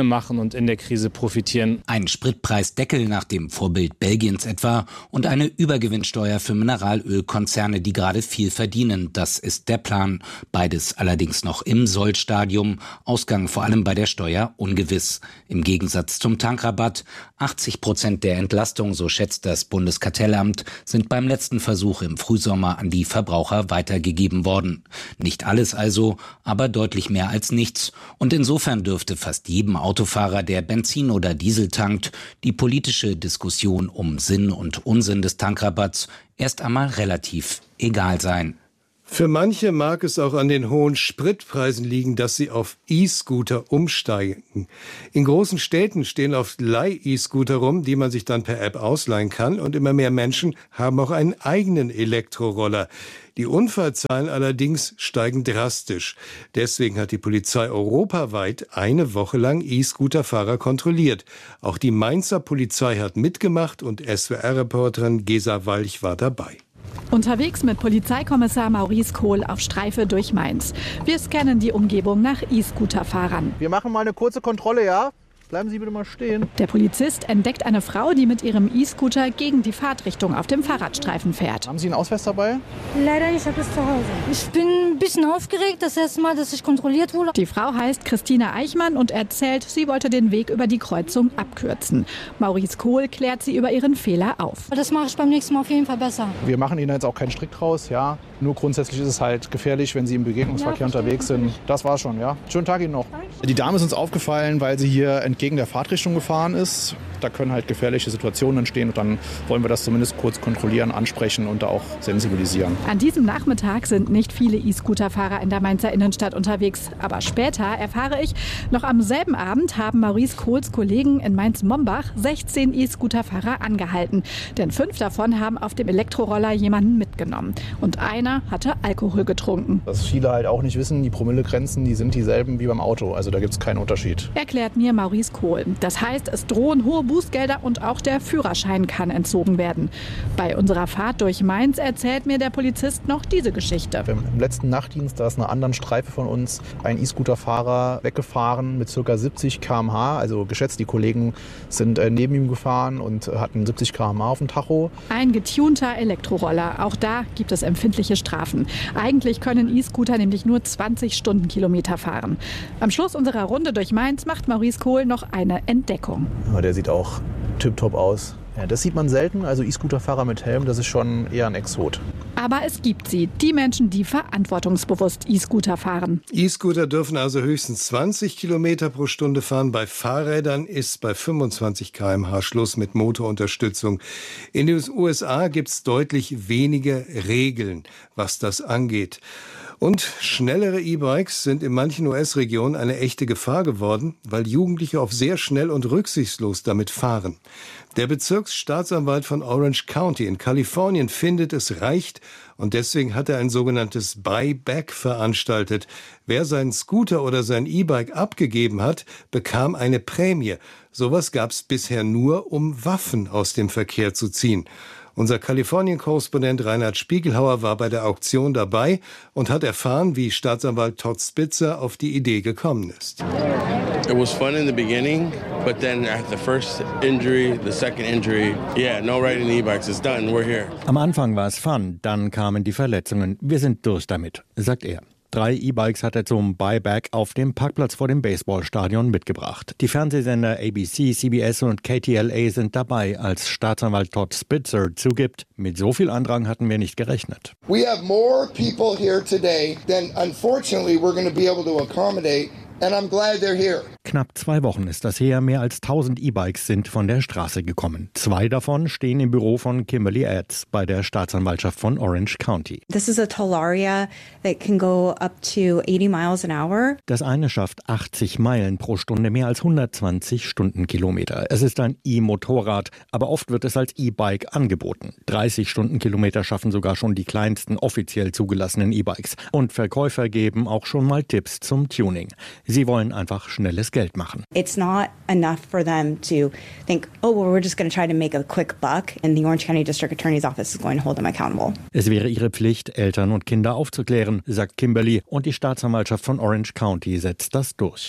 Speaker 23: und in der Krise profitieren.
Speaker 9: Ein Spritpreisdeckel nach dem Vorbild Belgiens etwa und eine Übergewinnsteuer für Mineralölkonzerne, die gerade viel verdienen. Das ist der Plan. Beides allerdings noch im Sollstadium. Ausgang vor allem bei der Steuer ungewiss. Im Gegensatz zum Tankrabatt. achtzig Prozent der Entlastung, so schätzt das Bundeskartellamt, sind beim letzten Versuch im Frühsommer an die Verbraucher weitergegeben worden. Nicht alles also, aber deutlich mehr als nichts. Und insofern dürfte fast jedem Autofahrer, der Benzin oder Diesel tankt, die politische Diskussion um Sinn und Unsinn des Tankrabatts erst einmal relativ egal sein.
Speaker 15: Für manche mag es auch an den hohen Spritpreisen liegen, dass sie auf E-Scooter umsteigen. In großen Städten stehen oft Leih-E-Scooter rum, die man sich dann per App ausleihen kann. Und immer mehr Menschen haben auch einen eigenen Elektroroller. Die Unfallzahlen allerdings steigen drastisch. Deswegen hat die Polizei europaweit eine Woche lang E-Scooter-Fahrer kontrolliert. Auch die Mainzer Polizei hat mitgemacht und S W R-Reporterin Gesa Walch war dabei.
Speaker 1: Unterwegs mit Polizeikommissar Maurice Kohl auf Streife durch Mainz. Wir scannen die Umgebung nach E-Scooter-Fahrern.
Speaker 2: Wir machen mal eine kurze Kontrolle, ja? Bleiben Sie bitte mal stehen.
Speaker 1: Der Polizist entdeckt eine Frau, die mit ihrem E-Scooter gegen die Fahrtrichtung auf dem Fahrradstreifen fährt.
Speaker 2: Haben Sie einen Ausweis dabei?
Speaker 3: Leider nicht, ich habe es zu Hause. Ich bin ein bisschen aufgeregt, das erste Mal, dass ich kontrolliert wurde.
Speaker 1: Die Frau heißt Christine Eichmann und erzählt, sie wollte den Weg über die Kreuzung abkürzen. Maurice Kohl klärt sie über ihren Fehler auf.
Speaker 3: Das mache ich beim nächsten Mal auf jeden Fall besser.
Speaker 2: Wir machen Ihnen jetzt auch keinen Strick draus, ja. Nur grundsätzlich ist es halt gefährlich, wenn Sie im Begegnungsverkehr ja, unterwegs sind. Das war's schon, ja. Schönen Tag Ihnen noch. Die Dame ist uns aufgefallen, weil sie hier entgegen der Fahrtrichtung gefahren ist. Da können halt gefährliche Situationen entstehen und dann wollen wir das zumindest kurz kontrollieren, ansprechen und da auch sensibilisieren.
Speaker 1: An diesem Nachmittag sind nicht viele E-Scooter-Fahrer in der Mainzer Innenstadt unterwegs. Aber später erfahre ich, noch am selben Abend haben Maurice Kohls Kollegen in Mainz-Mombach sechzehn E-Scooter-Fahrer angehalten. Denn fünf davon haben auf dem Elektroroller jemanden mitgenommen. Und einer hatte Alkohol getrunken.
Speaker 2: Was viele halt auch nicht wissen, die Promillegrenzen, die sind dieselben wie beim Auto. Also da gibt es keinen Unterschied.
Speaker 1: Erklärt mir Maurice Kohl. Das heißt, es drohen hohe Bußgelder und auch der Führerschein kann entzogen werden. Bei unserer Fahrt durch Mainz erzählt mir der Polizist noch diese Geschichte.
Speaker 2: Im letzten Nachtdienst, da ist einer anderen Streife von uns ein E-Scooter-Fahrer weggefahren mit ca. siebzig Kilometer pro Stunde. Also geschätzt, die Kollegen sind neben ihm gefahren und hatten siebzig Kilometer pro Stunde auf dem Tacho.
Speaker 1: Ein getunter Elektroroller. Auch da gibt es empfindliche Strafen. Eigentlich können E-Scooter nämlich nur zwanzig Stundenkilometer fahren. Am Schluss unserer Runde durch Mainz macht Maurice Kohl noch eine Entdeckung.
Speaker 2: Ja, der sieht auch tipptopp aus. Ja, das sieht man selten, also E-Scooter-Fahrer mit Helm, das ist schon eher ein Exot.
Speaker 1: Aber es gibt sie, die Menschen, die verantwortungsbewusst E-Scooter fahren.
Speaker 15: E-Scooter dürfen also höchstens zwanzig Kilometer pro Stunde fahren. Bei Fahrrädern ist bei fünfundzwanzig Kilometer pro Stunde Schluss mit Motorunterstützung. In den U S A gibt es deutlich weniger Regeln, was das angeht. Und schnellere E-Bikes sind in manchen U S-Regionen eine echte Gefahr geworden, weil Jugendliche oft sehr schnell und rücksichtslos damit fahren. Der Bezirksstaatsanwalt von Orange County in Kalifornien findet, es reicht, und deswegen hat er ein sogenanntes Buyback veranstaltet. Wer seinen Scooter oder sein E-Bike abgegeben hat, bekam eine Prämie. Sowas gab es bisher nur, um Waffen aus dem Verkehr zu ziehen. Unser Kalifornien-Korrespondent Reinhard Spiegelhauer war bei der Auktion dabei und hat erfahren, wie Staatsanwalt Todd Spitzer auf die Idee gekommen ist.
Speaker 24: It was fun in the beginning, but then at the first injury, the second injury, yeah, no riding e-bikes, it's done, we're here.
Speaker 25: Am Anfang war es fun, dann kamen die Verletzungen. Wir sind durch damit, sagt er. Drei E-Bikes hat er zum Buyback auf dem Parkplatz vor dem Baseballstadion mitgebracht. Die Fernsehsender A B C, C B S und K T L A sind dabei, als Staatsanwalt Todd Spitzer zugibt, mit so viel Andrang hatten wir nicht gerechnet.
Speaker 26: We have more people here today than unfortunately we're going to be able to accommodate. And I'm glad they're here.
Speaker 25: Knapp zwei Wochen ist das her. Mehr als tausend E-Bikes sind von der Straße gekommen. Zwei davon stehen im Büro von Kimberly Ads bei der Staatsanwaltschaft von Orange County.
Speaker 27: This is a Talaria that can go up to eighty miles an hour.
Speaker 25: Das eine schafft achtzig Meilen pro Stunde, mehr als hundertzwanzig Stundenkilometer. Es ist ein E-Motorrad, aber oft wird es als E-Bike angeboten. dreißig Stundenkilometer schaffen sogar schon die kleinsten offiziell zugelassenen E-Bikes. Und Verkäufer geben auch schon mal Tipps zum Tuning. Sie wollen einfach schnelles Geld machen.
Speaker 27: It's not enough for them to think, oh, well, we're just going to try to make a quick buck and the Orange County District Attorney's Office is going to hold them accountable.
Speaker 25: Es wäre ihre Pflicht, Eltern und Kinder aufzuklären, sagt Kimberly, und die Staatsanwaltschaft von Orange County setzt das durch.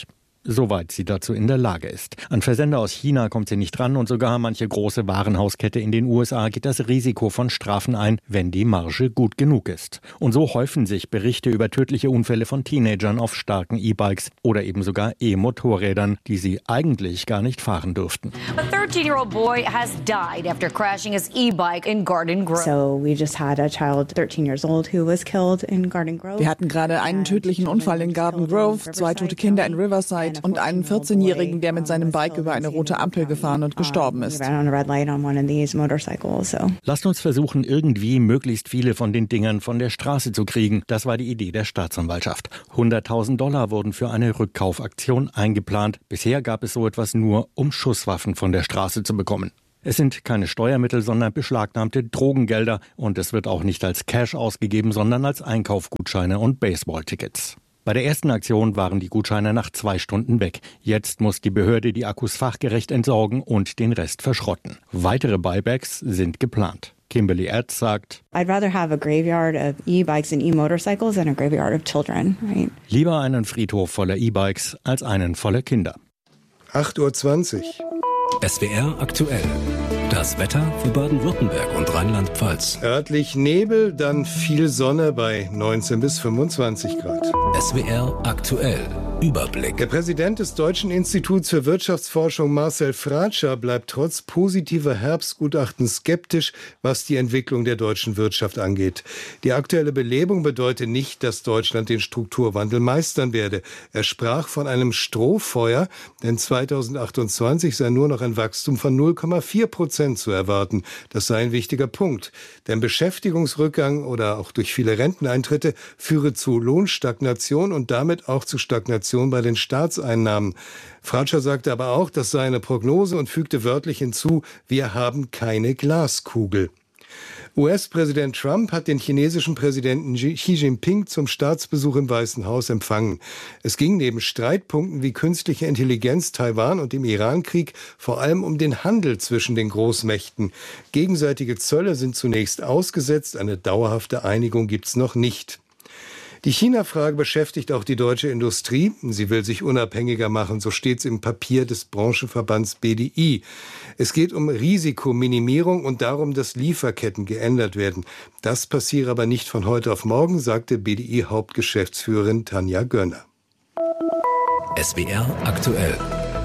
Speaker 25: soweit sie dazu in der Lage ist. An Versender aus China kommt sie nicht ran und sogar manche große Warenhauskette in den U S A geht das Risiko von Strafen ein, wenn die Marge gut genug ist. Und so häufen sich Berichte über tödliche Unfälle von Teenagern auf starken E-Bikes oder eben sogar E-Motorrädern, die sie eigentlich gar nicht fahren dürften.
Speaker 4: A thirteen-year-old boy has died after crashing his e-bike in Garden Grove.
Speaker 27: So we just had a child thirteen years old who was killed in Garden Grove.
Speaker 6: Wir hatten gerade einen tödlichen Unfall in Garden Grove, zwei tote Kinder in Riverside und einen vierzehnjährigen, der mit seinem Bike über eine rote Ampel gefahren und gestorben ist.
Speaker 25: Lasst uns versuchen, irgendwie möglichst viele von den Dingern von der Straße zu kriegen. Das war die Idee der Staatsanwaltschaft. hunderttausend Dollar wurden für eine Rückkaufaktion eingeplant. Bisher gab es so etwas nur, um Schusswaffen von der Straße zu bekommen. Es sind keine Steuermittel, sondern beschlagnahmte Drogengelder. Und es wird auch nicht als Cash ausgegeben, sondern als Einkaufgutscheine und Baseballtickets. Bei der ersten Aktion waren die Gutscheine nach zwei Stunden weg. Jetzt muss die Behörde die Akkus fachgerecht entsorgen und den Rest verschrotten. Weitere Buybacks sind geplant. Kimberly Ertz sagt,
Speaker 27: I'd rather have a graveyard of e-bikes and e-motorcycles than a graveyard of children, right?
Speaker 25: Lieber einen Friedhof voller E-Bikes als einen voller Kinder.
Speaker 15: acht Uhr zwanzig.
Speaker 5: S W R aktuell. Das Wetter für Baden-Württemberg und Rheinland-Pfalz.
Speaker 15: Örtlich Nebel, dann viel Sonne bei neunzehn bis fünfundzwanzig Grad.
Speaker 5: S W R aktuell. Überblick.
Speaker 15: Der Präsident des Deutschen Instituts für Wirtschaftsforschung, Marcel Fratscher, bleibt trotz positiver Herbstgutachten skeptisch, was die Entwicklung der deutschen Wirtschaft angeht. Die aktuelle Belebung bedeutet nicht, dass Deutschland den Strukturwandel meistern werde. Er sprach von einem Strohfeuer, denn zweitausendachtundzwanzig sei nur noch ein Wachstum von null Komma vier Prozent zu erwarten. Das sei ein wichtiger Punkt. Denn Beschäftigungsrückgang oder auch durch viele Renteneintritte führe zu Lohnstagnation und damit auch zu Stagnation bei den Staatseinnahmen. Fratscher sagte aber auch, das sei eine Prognose und fügte wörtlich hinzu, wir haben keine Glaskugel. U S-Präsident Trump hat den chinesischen Präsidenten Xi Jinping zum Staatsbesuch im Weißen Haus empfangen. Es ging neben Streitpunkten wie künstliche Intelligenz, Taiwan und dem Iran-Krieg vor allem um den Handel zwischen den Großmächten. Gegenseitige Zölle sind zunächst ausgesetzt, eine dauerhafte Einigung gibt's noch nicht. Die China-Frage beschäftigt auch die deutsche Industrie. Sie will sich unabhängiger machen, so steht es im Papier des Branchenverbands B D I. Es geht um Risikominimierung und darum, dass Lieferketten geändert werden. Das passiere aber nicht von heute auf morgen, sagte B D I-Hauptgeschäftsführerin Tanja Gönner.
Speaker 5: S W R aktuell.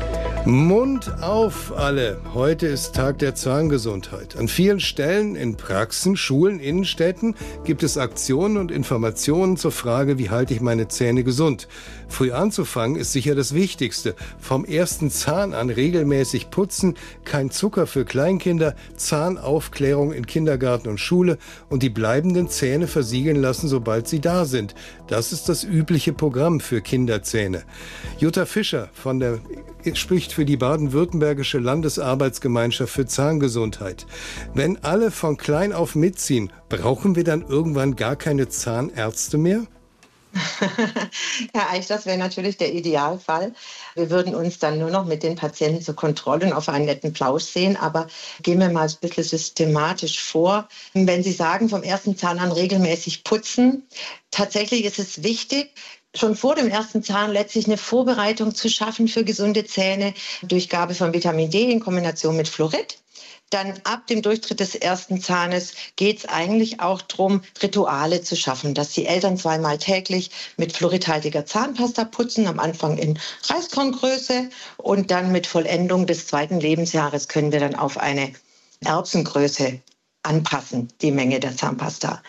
Speaker 15: Mund auf alle! Heute ist Tag der Zahngesundheit. An vielen Stellen, in Praxen, Schulen, Innenstädten gibt es Aktionen und Informationen zur Frage, wie halte ich meine Zähne gesund. Früh anzufangen ist sicher das Wichtigste. Vom ersten Zahn an regelmäßig putzen, kein Zucker für Kleinkinder, Zahnaufklärung in Kindergarten und Schule und die bleibenden Zähne versiegeln lassen, sobald sie da sind. Das ist das übliche Programm für Kinderzähne. Jutta Fischer von der spricht für die baden-württembergische Landesarbeitsgemeinschaft für Zahngesundheit. Wenn alle von klein auf mitziehen, brauchen wir dann irgendwann gar keine Zahnärzte mehr?
Speaker 7: Ja, eigentlich, das wäre natürlich der Idealfall. Wir würden uns dann nur noch mit den Patienten zur Kontrolle und auf einen netten Plausch sehen. Aber gehen wir mal ein bisschen systematisch vor. Wenn Sie sagen, vom ersten Zahn an regelmäßig putzen, tatsächlich ist es wichtig, schon vor dem ersten Zahn letztlich eine Vorbereitung zu schaffen für gesunde Zähne durch Gabe von Vitamin D in Kombination mit Fluorid. Dann ab dem Durchtritt des ersten Zahnes geht es eigentlich auch darum, Rituale zu schaffen, dass die Eltern zweimal täglich mit fluoridhaltiger Zahnpasta putzen, am Anfang in Reiskorngröße und dann mit Vollendung des zweiten Lebensjahres können wir dann auf eine Erbsengröße anpassen, die Menge der Zahnpasta.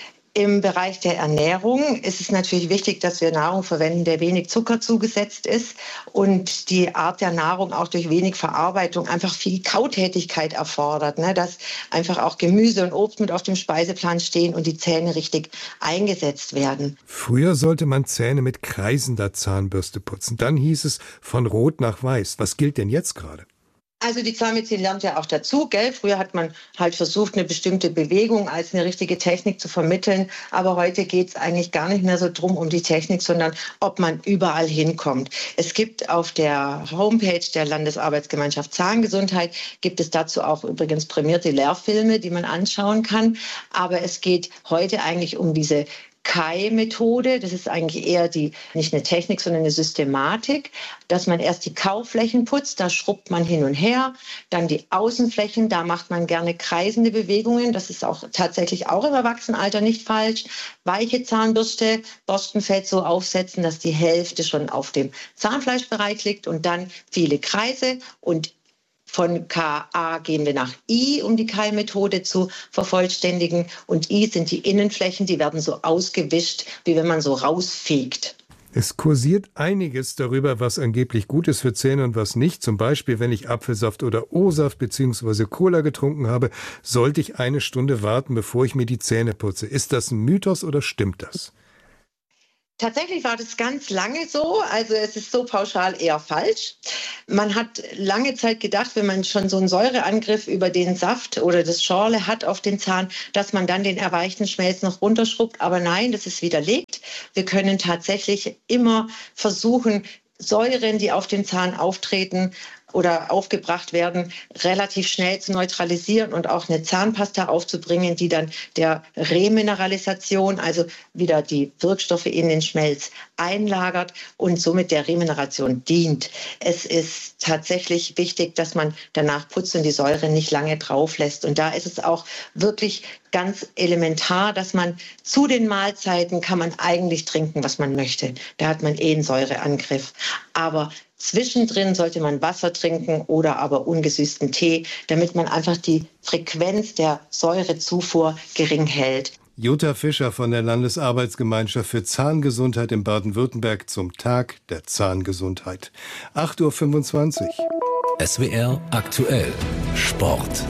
Speaker 7: Im Bereich der Ernährung ist es natürlich wichtig, dass wir Nahrung verwenden, der wenig Zucker zugesetzt ist und die Art der Nahrung auch durch wenig Verarbeitung einfach viel Kautätigkeit erfordert, ne? Dass einfach auch Gemüse und Obst mit auf dem Speiseplan stehen und die Zähne richtig eingesetzt werden.
Speaker 15: Früher sollte man Zähne mit kreisender Zahnbürste putzen. Dann hieß es von rot nach weiß. Was gilt denn jetzt gerade?
Speaker 7: Also die Zahnmedizin lernt ja auch dazu, gell? Früher hat man halt versucht, eine bestimmte Bewegung als eine richtige Technik zu vermitteln. Aber heute geht es eigentlich gar nicht mehr so drum um die Technik, sondern ob man überall hinkommt. Es gibt auf der Homepage der Landesarbeitsgemeinschaft Zahngesundheit, gibt es dazu auch übrigens prämierte Lehrfilme, die man anschauen kann. Aber es geht heute eigentlich um diese Kai-Methode. Das ist eigentlich eher die, nicht eine Technik, sondern eine Systematik, dass man erst die Kauflächen putzt, da schrubbt man hin und her, dann die Außenflächen, da macht man gerne kreisende Bewegungen, das ist auch tatsächlich auch im Erwachsenenalter nicht falsch. Weiche Zahnbürste, Borstenfeld so aufsetzen, dass die Hälfte schon auf dem Zahnfleischbereich liegt und dann viele Kreise und von K A gehen wir nach I, um die Kai-Methode zu vervollständigen. Und I sind die Innenflächen, die werden so ausgewischt, wie wenn man so rausfegt.
Speaker 15: Es kursiert einiges darüber, was angeblich gut ist für Zähne und was nicht. Zum Beispiel, wenn ich Apfelsaft oder O-Saft bzw. Cola getrunken habe, sollte ich eine Stunde warten, bevor ich mir die Zähne putze. Ist das ein Mythos oder stimmt das?
Speaker 7: Tatsächlich war das ganz lange so, also es ist so pauschal eher falsch. Man hat lange Zeit gedacht, wenn man schon so einen Säureangriff über den Saft oder das Schorle hat auf den Zahn, dass man dann den erweichten Schmelz noch runterschrubbt. Aber nein, das ist widerlegt. Wir können tatsächlich immer versuchen, Säuren, die auf den Zahn auftreten oder aufgebracht werden, relativ schnell zu neutralisieren und auch eine Zahnpasta aufzubringen, die dann der Remineralisation, also wieder die Wirkstoffe in den Schmelz einlagert und somit der Remineration dient. Es ist tatsächlich wichtig, dass man danach putzt und die Säure nicht lange drauf lässt. Und da ist es auch wirklich ganz elementar, dass man zu den Mahlzeiten kann man eigentlich trinken, was man möchte. Da hat man eh einen Säureangriff. Aber zwischendrin sollte man Wasser trinken oder aber ungesüßten Tee, damit man einfach die Frequenz der Säurezufuhr gering hält.
Speaker 15: Jutta Fischer von der Landesarbeitsgemeinschaft für Zahngesundheit in Baden-Württemberg zum Tag der Zahngesundheit. acht Uhr fünfundzwanzig.
Speaker 5: S W R aktuell Sport.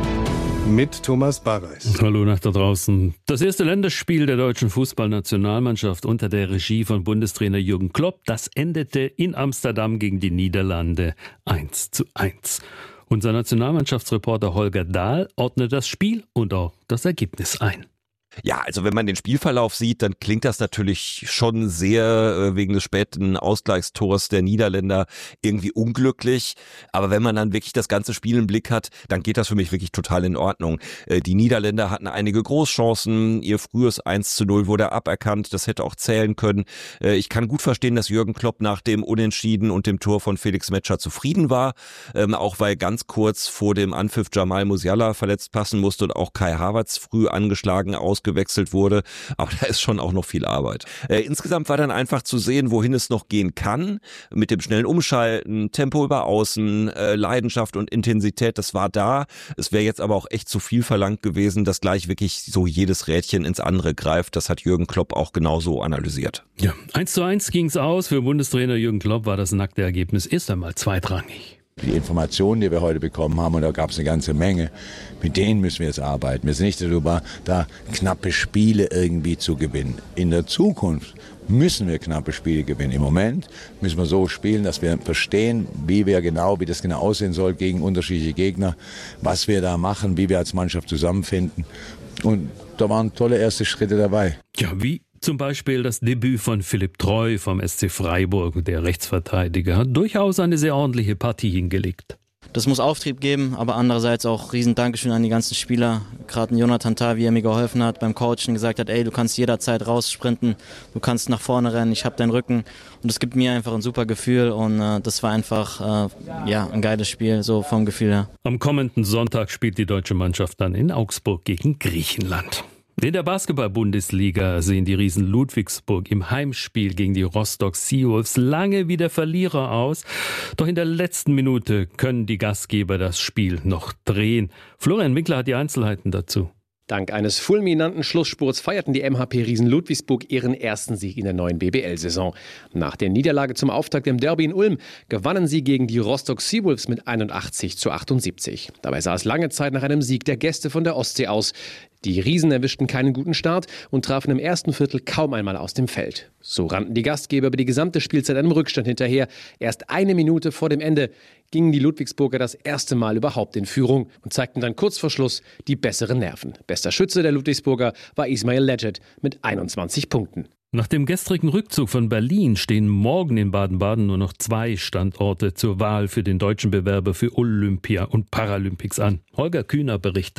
Speaker 15: Mit Thomas Barreis.
Speaker 8: Hallo nach da draußen. Das erste Länderspiel der deutschen Fußballnationalmannschaft unter der Regie von Bundestrainer Jürgen Klopp, das endete in Amsterdam gegen die Niederlande eins zu eins. Unser Nationalmannschaftsreporter Holger Dahl ordnet das Spiel und auch das Ergebnis ein.
Speaker 10: Ja, also wenn man den Spielverlauf sieht, dann klingt das natürlich schon sehr äh, wegen des späten Ausgleichstors der Niederländer irgendwie unglücklich. Aber wenn man dann wirklich das ganze Spiel im Blick hat, dann geht das für mich wirklich total in Ordnung. Äh, die Niederländer hatten einige Großchancen. Ihr frühes eins zu null wurde aberkannt. Das hätte auch zählen können. Äh, ich kann gut verstehen, dass Jürgen Klopp nach dem Unentschieden und dem Tor von Felix Metscher zufrieden war. Ähm, auch weil ganz kurz vor dem Anpfiff Jamal Musiala verletzt passen musste und auch Kai Havertz früh angeschlagen aus gewechselt wurde, aber da ist schon auch noch viel Arbeit. Äh, insgesamt war dann einfach zu sehen, wohin es noch gehen kann, mit dem schnellen Umschalten, Tempo über Außen, äh, Leidenschaft und Intensität, das war da. Es wäre jetzt aber auch echt zu viel verlangt gewesen, dass gleich wirklich so jedes Rädchen ins andere greift. Das hat Jürgen Klopp auch genauso analysiert.
Speaker 8: Ja, eins zu eins ging es aus. Für Bundestrainer Jürgen Klopp war das nackte Ergebnis erst einmal zweitrangig.
Speaker 11: Die Informationen, die wir heute bekommen haben, und da gab es eine ganze Menge, mit denen müssen wir jetzt arbeiten. Wir sind nicht darüber, da knappe Spiele irgendwie zu gewinnen. In der Zukunft müssen wir knappe Spiele gewinnen. Im Moment müssen wir so spielen, dass wir verstehen, wie wir genau, wie das genau aussehen soll gegen unterschiedliche Gegner, was wir da machen, wie wir als Mannschaft zusammenfinden. Und da waren tolle erste Schritte dabei.
Speaker 8: Ja, wie? Zum Beispiel das Debüt von Philipp Treu vom S C Freiburg. Der Rechtsverteidiger hat durchaus eine sehr ordentliche Partie hingelegt.
Speaker 12: Das muss Auftrieb geben, aber andererseits auch riesen Dankeschön an die ganzen Spieler. Gerade Jonathan Tah, wie er mir geholfen hat beim Coachen, gesagt hat, ey, du kannst jederzeit raussprinten, du kannst nach vorne rennen, ich habe deinen Rücken. Und das gibt mir einfach ein super Gefühl und äh, das war einfach äh, ja, ein geiles Spiel, so vom Gefühl her.
Speaker 8: Am kommenden Sonntag spielt die deutsche Mannschaft dann in Augsburg gegen Griechenland. In der Basketball-Bundesliga sehen die Riesen Ludwigsburg im Heimspiel gegen die Rostock Seawolves lange wie der Verlierer aus. Doch in der letzten Minute können die Gastgeber das Spiel noch drehen. Florian Winkler hat die Einzelheiten dazu.
Speaker 13: Dank eines fulminanten Schlussspurts feierten die M H P-Riesen Ludwigsburg ihren ersten Sieg in der neuen B B L-Saison. Nach der Niederlage zum Auftakt im Derby in Ulm gewannen sie gegen die Rostock Seawolves mit einundachtzig zu achtundsiebzig. Dabei sah es lange Zeit nach einem Sieg der Gäste von der Ostsee aus. Die Riesen erwischten keinen guten Start und trafen im ersten Viertel kaum einmal aus dem Feld. So rannten die Gastgeber über die gesamte Spielzeit einem Rückstand hinterher. Erst eine Minute vor dem Ende gingen die Ludwigsburger das erste Mal überhaupt in Führung und zeigten dann kurz vor Schluss die besseren Nerven. Bester Schütze der Ludwigsburger war Ismail Legit mit einundzwanzig Punkten.
Speaker 8: Nach dem gestrigen Rückzug von Berlin stehen morgen in Baden-Baden nur noch zwei Standorte zur Wahl für den deutschen Bewerber für Olympia und Paralympics an. Holger Kühner berichtet.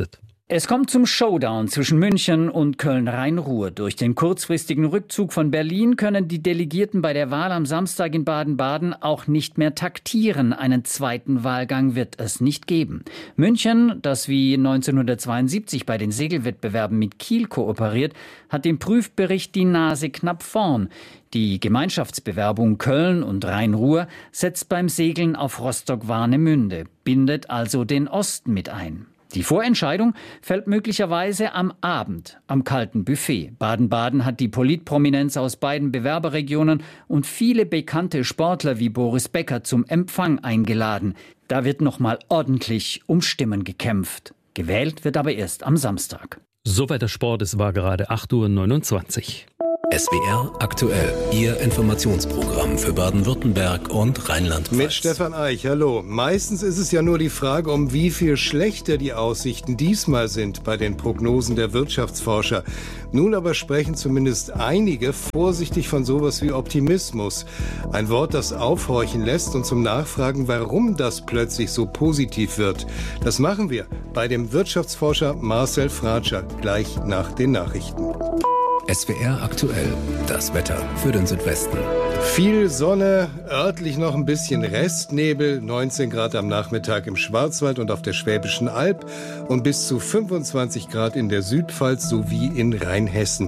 Speaker 14: Es kommt zum Showdown zwischen München und Köln-Rhein-Ruhr. Durch den kurzfristigen Rückzug von Berlin können die Delegierten bei der Wahl am Samstag in Baden-Baden auch nicht mehr taktieren. Einen zweiten Wahlgang wird es nicht geben. München, das wie neunzehnhundertzweiundsiebzig bei den Segelwettbewerben mit Kiel kooperiert, hat im Prüfbericht die Nase knapp vorn. Die Gemeinschaftsbewerbung Köln und Rhein-Ruhr setzt beim Segeln auf Rostock-Warnemünde, bindet also den Osten mit ein. Die Vorentscheidung fällt möglicherweise am Abend, am kalten Buffet. Baden-Baden hat die Politprominenz aus beiden Bewerberregionen und viele bekannte Sportler wie Boris Becker zum Empfang eingeladen. Da wird nochmal ordentlich um Stimmen gekämpft. Gewählt wird aber erst am Samstag.
Speaker 8: Soweit der Sport, es war gerade acht Uhr neunundzwanzig.
Speaker 5: S W R aktuell, Ihr Informationsprogramm für Baden-Württemberg und Rheinland-Pfalz.
Speaker 15: Mit Stefan Eich, hallo. Meistens ist es ja nur die Frage, um wie viel schlechter die Aussichten diesmal sind bei den Prognosen der Wirtschaftsforscher. Nun aber sprechen zumindest einige vorsichtig von sowas wie Optimismus. Ein Wort, das aufhorchen lässt und zum Nachfragen, warum das plötzlich so positiv wird. Das machen wir bei dem Wirtschaftsforscher Marcel Fratscher gleich nach den Nachrichten.
Speaker 5: S W R aktuell, das Wetter für den Südwesten.
Speaker 15: Viel Sonne, örtlich noch ein bisschen Restnebel, neunzehn Grad am Nachmittag im Schwarzwald und auf der Schwäbischen Alb und bis zu fünfundzwanzig Grad in der Südpfalz sowie in Rheinhessen.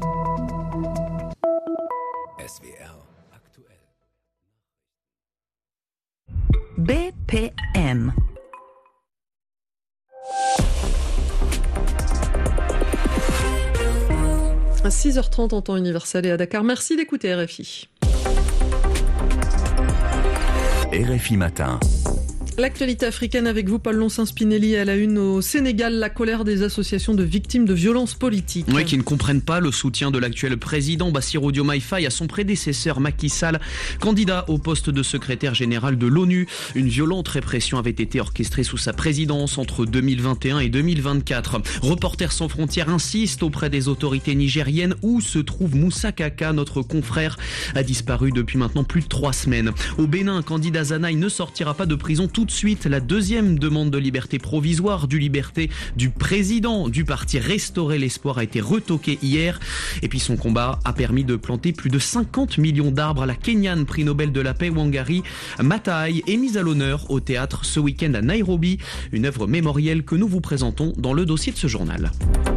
Speaker 5: S W R aktuell.
Speaker 16: B P M.
Speaker 17: À six heures trente en temps universel et à Dakar. Merci d'écouter R F I.
Speaker 18: R F I Matin.
Speaker 17: L'actualité africaine avec vous, Paul Lonsin-Spinelli, à la une au Sénégal, la colère des associations de victimes de violences politiques.
Speaker 19: Oui, qui ne comprennent pas le soutien de l'actuel président Bassirou Diomaye Faye à son prédécesseur Macky Sall, candidat au poste de secrétaire général de l'ONU. Une violente répression avait été orchestrée sous sa présidence entre deux mille vingt et un et deux mille vingt-quatre. Reporters sans frontières insiste auprès des autorités nigériennes où se trouve Moussa Kaka, notre confrère, a disparu depuis maintenant plus de trois semaines. Au Bénin, candidat Zanaï ne sortira pas de prison tout de suite. La deuxième demande de liberté provisoire du liberté du président du parti Restaurer l'Espoir a été retoquée hier. Et puis son combat a permis de planter plus de cinquante millions d'arbres à la Kenyane prix Nobel de la paix Wangari Maathai est mise à l'honneur au théâtre ce week-end à Nairobi. Une œuvre mémorielle que nous vous présentons dans le dossier de ce journal.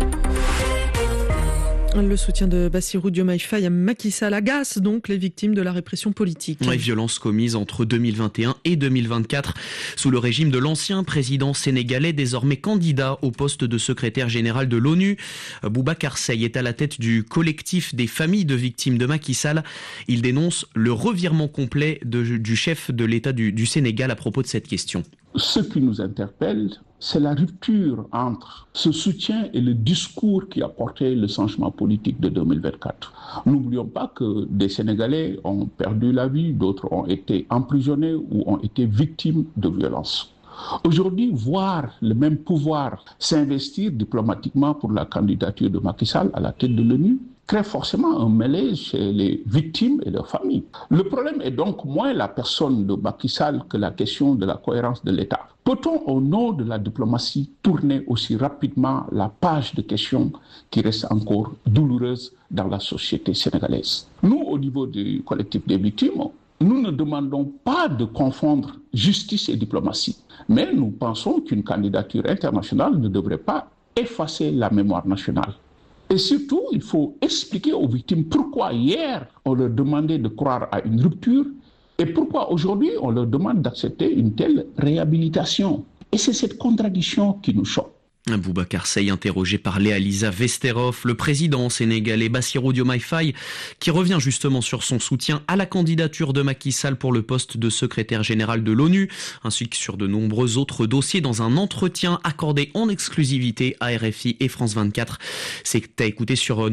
Speaker 17: Le soutien de Bassirou Diomaye Faye à Macky Sall agace donc les victimes de la répression politique.
Speaker 19: Les violences commises entre deux mille vingt et un et deux mille vingt-quatre sous le régime de l'ancien président sénégalais, désormais candidat au poste de secrétaire général de l'ONU. Boubacar Seye est à la tête du collectif des familles de victimes de Macky Sall. Il dénonce le revirement complet de, du chef de l'État du, du Sénégal à propos de cette question.
Speaker 20: Ce qui nous interpelle, c'est la rupture entre ce soutien et le discours qui a porté le changement politique de deux mille vingt-quatre. N'oublions pas que des Sénégalais ont perdu la vie, d'autres ont été emprisonnés ou ont été victimes de violences. Aujourd'hui, voir le même pouvoir s'investir diplomatiquement pour la candidature de Macky Sall à la tête de l'ONU crée forcément un malaise chez les victimes et leurs familles. Le problème est donc moins la personne de Macky Sall que la question de la cohérence de l'État. Peut-on, au nom de la diplomatie, tourner aussi rapidement la page de questions qui reste encore douloureuse dans la société sénégalaise? Nous, au niveau du collectif des victimes, nous ne demandons pas de confondre justice et diplomatie, mais nous pensons qu'une candidature internationale ne devrait pas effacer la mémoire nationale. Et surtout, il faut expliquer aux victimes pourquoi hier on leur demandait de croire à une rupture et pourquoi aujourd'hui on leur demande d'accepter une telle réhabilitation. Et c'est cette contradiction qui nous choque.
Speaker 19: Boubacar Seye interrogé par Léa Lisa Vesterov, le président sénégalais Bassirou Diomaye Faye, qui revient justement sur son soutien à la candidature de Macky Sall pour le poste de secrétaire général de l'ONU, ainsi que sur de nombreux autres dossiers dans un entretien accordé en exclusivité à R F I et France vingt-quatre. C'est à écouter sur notre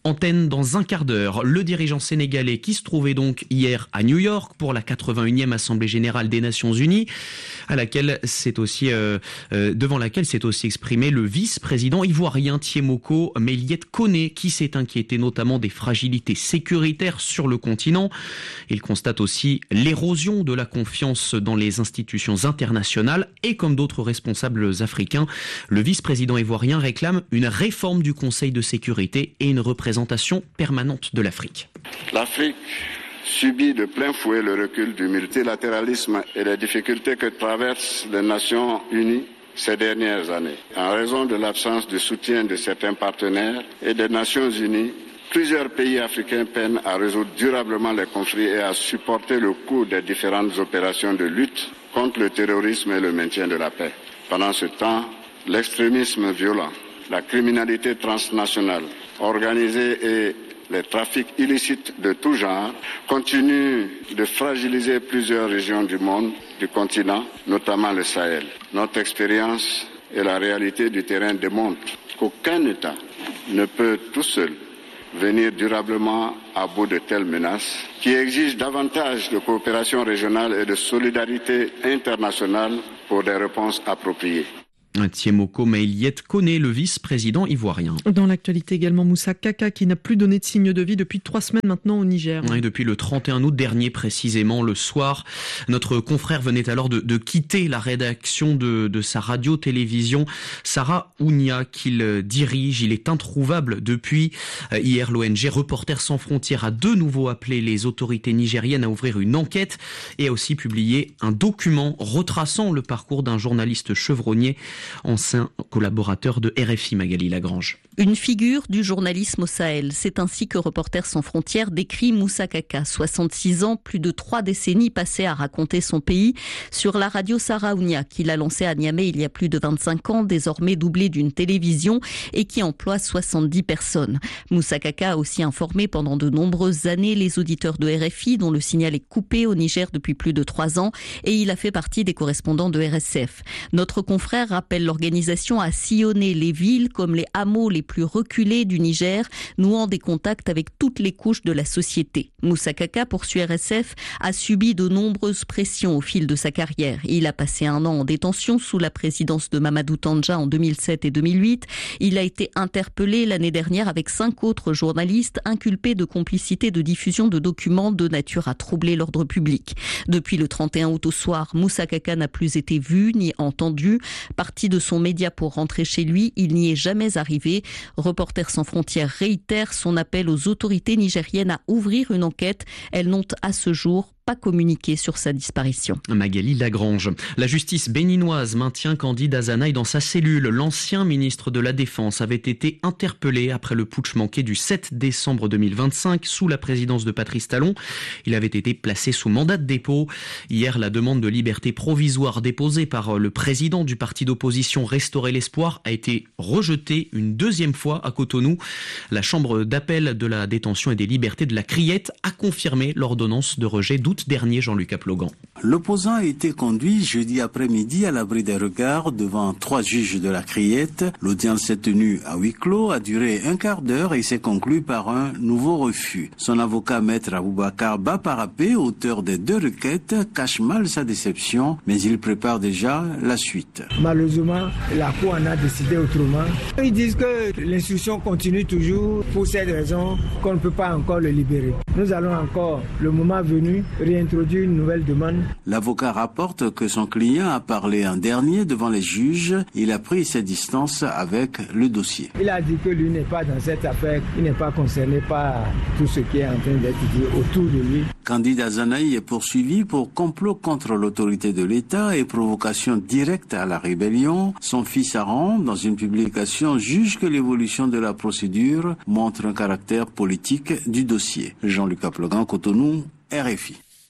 Speaker 19: Antenne dans un quart d'heure. Le dirigeant sénégalais qui se trouvait donc hier à New York pour la quatre-vingt-unième Assemblée générale des Nations Unies, à laquelle c'est aussi euh, euh, devant laquelle s'est aussi exprimé le vice-président ivoirien Thiemoko Meiliet Koné, qui s'est inquiété notamment des fragilités sécuritaires sur le continent. Il constate aussi l'érosion de la confiance dans les institutions internationales et, comme d'autres responsables africains, le vice-président ivoirien réclame une réforme du Conseil de sécurité et une représentation permanente de l'Afrique.
Speaker 1: L'Afrique subit de plein fouet le recul du multilatéralisme et les difficultés que traversent les Nations Unies ces dernières années. En raison de l'absence de soutien de certains partenaires et des Nations Unies, plusieurs pays africains peinent à résoudre durablement les conflits et à supporter le coût des différentes opérations de lutte contre le terrorisme et le maintien de la paix. Pendant ce temps, l'extrémisme violent, la criminalité transnationale organisée et les trafics illicites de tout genre continuent de fragiliser plusieurs régions du monde, du continent, notamment le Sahel. Notre expérience et la réalité du terrain démontrent qu'aucun État ne peut tout seul venir durablement à bout de telles menaces qui exigent davantage de coopération régionale et de solidarité internationale pour des réponses appropriées.
Speaker 19: Thiemoko Meiliet Koné, le vice-président ivoirien.
Speaker 17: Dans l'actualité également, Moussa Kaka qui n'a plus donné de signe de vie depuis trois semaines maintenant au Niger.
Speaker 19: Et depuis le trente et un août dernier précisément, le soir, notre confrère venait alors de, de quitter la rédaction de, de sa radio-télévision. Sarah Ounia qu'il dirige, il est introuvable depuis. Hier, l'O N G Reporters sans frontières a de nouveau appelé les autorités nigériennes à ouvrir une enquête et a aussi publié un document retraçant le parcours d'un journaliste chevronnier, ancien collaborateur de R F I, Magali Lagrange.
Speaker 2: Une figure du journalisme au Sahel. C'est ainsi que Reporters sans frontières décrit Moussa Kaka. soixante-six ans, plus de trois décennies passées à raconter son pays sur la radio Sarah Ounia, qu'il a lancée à Niamey il y a plus de vingt-cinq ans, désormais doublée d'une télévision et qui emploie soixante-dix personnes. Moussa Kaka a aussi informé pendant de nombreuses années les auditeurs de R F I, dont le signal est coupé au Niger depuis plus de trois ans, et il a fait partie des correspondants de R S F. Notre confrère rappelle l'organisation a sillonné les villes comme les hameaux les plus reculés du Niger, nouant des contacts avec toutes les couches de la société. Moussa Kaka, poursuit R S F, a subi de nombreuses pressions au fil de sa carrière. Il a passé un an en détention sous la présidence de Mamadou Tandja en deux mille sept et deux mille huit. Il a été interpellé l'année dernière avec cinq autres journalistes inculpés de complicité de diffusion de documents de nature à troubler l'ordre public. Depuis le trente et un août au soir, Moussa Kaka n'a plus été vu ni entendu. Parti de son média pour rentrer chez lui, il n'y est jamais arrivé. Reporters sans frontières réitère son appel aux autorités nigériennes à ouvrir une enquête. Elles n'ont à ce jour pas communiqué sur sa disparition.
Speaker 19: Magali Lagrange. La justice béninoise maintient Candide Azanaï dans sa cellule. L'ancien ministre de la Défense avait été interpellé après le putsch manqué du sept décembre deux mille vingt-cinq sous la présidence de Patrice Talon. Il avait été placé sous mandat de dépôt. Hier, la demande de liberté provisoire déposée par le président du parti d'opposition Restaurer l'Espoir a été rejetée une deuxième fois à Cotonou. La chambre d'appel de la détention et des libertés de la Criette a confirmé l'ordonnance de rejet d'août dernier, Jean-Luc Aplogan.
Speaker 3: L'opposant a été conduit jeudi après-midi à l'abri des regards devant trois juges de la Criette. L'audience s'est tenue à huis clos, a duré un quart d'heure et s'est conclue par un nouveau refus. Son avocat, maître Aboubakar Baparapé, auteur des deux requêtes, cache mal sa déception, mais il prépare déjà la suite.
Speaker 9: Malheureusement, la Cour en a décidé autrement. Ils disent que l'instruction continue toujours pour cette raison qu'on ne peut pas encore le libérer. Nous allons encore, le moment venu, réintroduire une nouvelle demande.
Speaker 3: L'avocat rapporte que son client a parlé en dernier devant les juges. Il a pris ses distances avec le dossier.
Speaker 9: Il a dit que lui n'est pas dans cette affaire, il n'est pas concerné par tout ce qui est en train d'être dit autour de lui.
Speaker 3: Candide Azanaï est poursuivi pour complot contre l'autorité de l'État et provocation directe à la rébellion. Son fils Aaron, dans une publication, juge que l'évolution de la procédure montre un caractère politique du dossier. Jean-Luc Aplogan, Cotonou, R F I.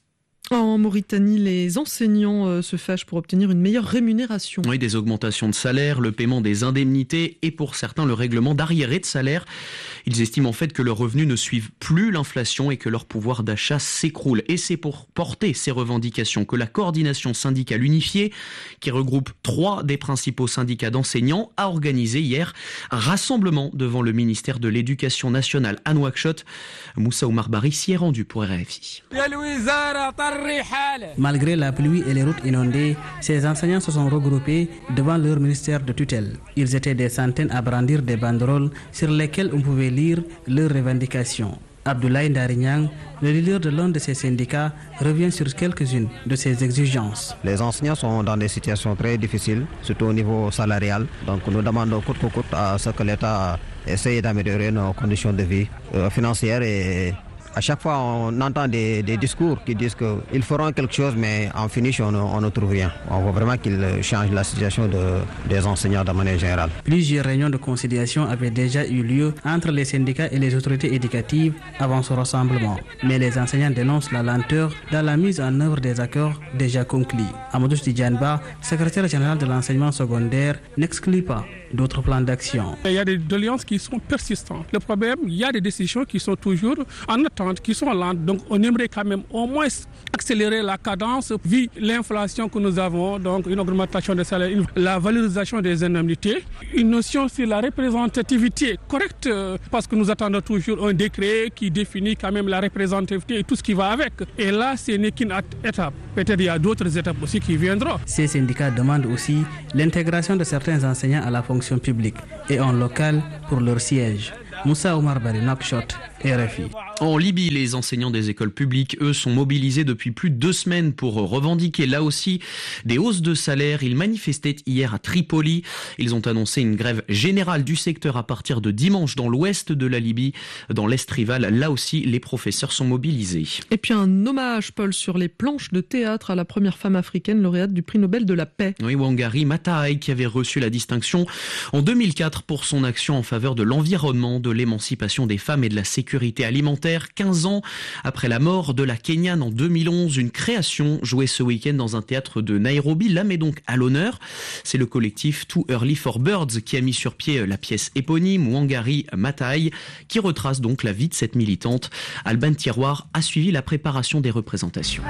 Speaker 17: En Mauritanie, les enseignants se fâchent pour obtenir une meilleure rémunération.
Speaker 19: Oui, des augmentations de salaire, le paiement des indemnités et pour certains le règlement d'arriérés de salaire. Ils estiment en fait que leurs revenus ne suivent plus l'inflation et que leur pouvoir d'achat s'écroule. Et c'est pour porter ces revendications que la coordination syndicale unifiée, qui regroupe trois des principaux syndicats d'enseignants, a organisé hier un rassemblement devant le ministère de l'Éducation nationale à Nouakchott. Moussa Oumar Bari s'y est rendu pour R F I.
Speaker 4: Malgré la pluie et les routes inondées, ces enseignants se sont regroupés devant leur ministère de tutelle. Ils étaient des centaines à brandir des banderoles sur lesquelles on pouvait lire leurs revendications. Abdoulaye Ndarinyang, le leader de l'un de ces syndicats, revient sur quelques-unes de ces exigences.
Speaker 6: Les enseignants sont dans des situations très difficiles, surtout au niveau salarial. Donc nous demandons coûte que coûte à ce que l'État essaye d'améliorer nos conditions de vie euh, financières et à chaque fois, on entend des, des discours qui disent qu'ils feront quelque chose, mais en finish, on, on ne trouve rien. On voit vraiment qu'ils changent la situation de, des enseignants de manière générale.
Speaker 4: Plusieurs réunions de conciliation avaient déjà eu lieu entre les syndicats et les autorités éducatives avant ce rassemblement. Mais les enseignants dénoncent la lenteur dans la mise en œuvre des accords déjà conclus. Amadou Tidjanba, secrétaire général de l'enseignement secondaire, n'exclut pas d'autres plans d'action.
Speaker 20: Il y a des doléances qui sont persistantes. Le problème, il y a des décisions qui sont toujours en attente, qui sont lentes. Donc on aimerait quand même au moins accélérer la cadence vu l'inflation que nous avons, donc une augmentation des salaires, la valorisation des indemnités, une notion sur la représentativité correcte, parce que nous attendons toujours un décret qui définit quand même la représentativité et tout ce qui va avec. Et là, ce n'est qu'une étape. Peut-être il y a d'autres étapes aussi qui viendront.
Speaker 4: Ces syndicats demandent aussi l'intégration de certains enseignants à la fonction publique et en local pour leur siège. Moussa Oumar Bari, Nouakchott, R F I.
Speaker 19: En Libye, les enseignants des écoles publiques, eux, sont mobilisés depuis plus de deux semaines pour revendiquer là aussi des hausses de salaire. Ils manifestaient hier à Tripoli. Ils ont annoncé une grève générale du secteur à partir de dimanche dans l'ouest de la Libye. Dans l'est rival, là aussi, les professeurs sont mobilisés.
Speaker 17: Et puis un hommage, Paul, sur les planches de théâtre à la première femme africaine lauréate du prix Nobel de la paix.
Speaker 19: Oui, Wangari Maathai, qui avait reçu la distinction en deux mille quatre pour son action en faveur de l'environnement, de l'émancipation des femmes et de la sécurité alimentaire. quinze ans après la mort de la Kenyane en deux mille onze, une création jouée ce week-end dans un théâtre de Nairobi la met donc à l'honneur. C'est le collectif Too Early for Birds qui a mis sur pied la pièce éponyme Wangari Maathai, qui retrace donc la vie de cette militante. Alban Tiroir a suivi la préparation des représentations.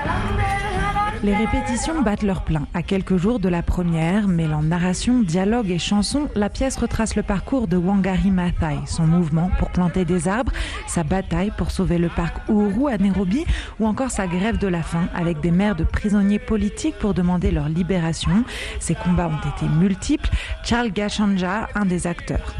Speaker 21: Les répétitions battent leur plein. À quelques jours de la première, mêlant narration, dialogue et chanson, la pièce retrace le parcours de Wangari Maathai, son mouvement pour planter des arbres, sa bataille pour sauver le parc Uhuru à Nairobi ou encore sa grève de la faim avec des mères de prisonniers politiques pour demander leur libération. Ces combats ont été multiples. Charles Gachanja, un des acteurs.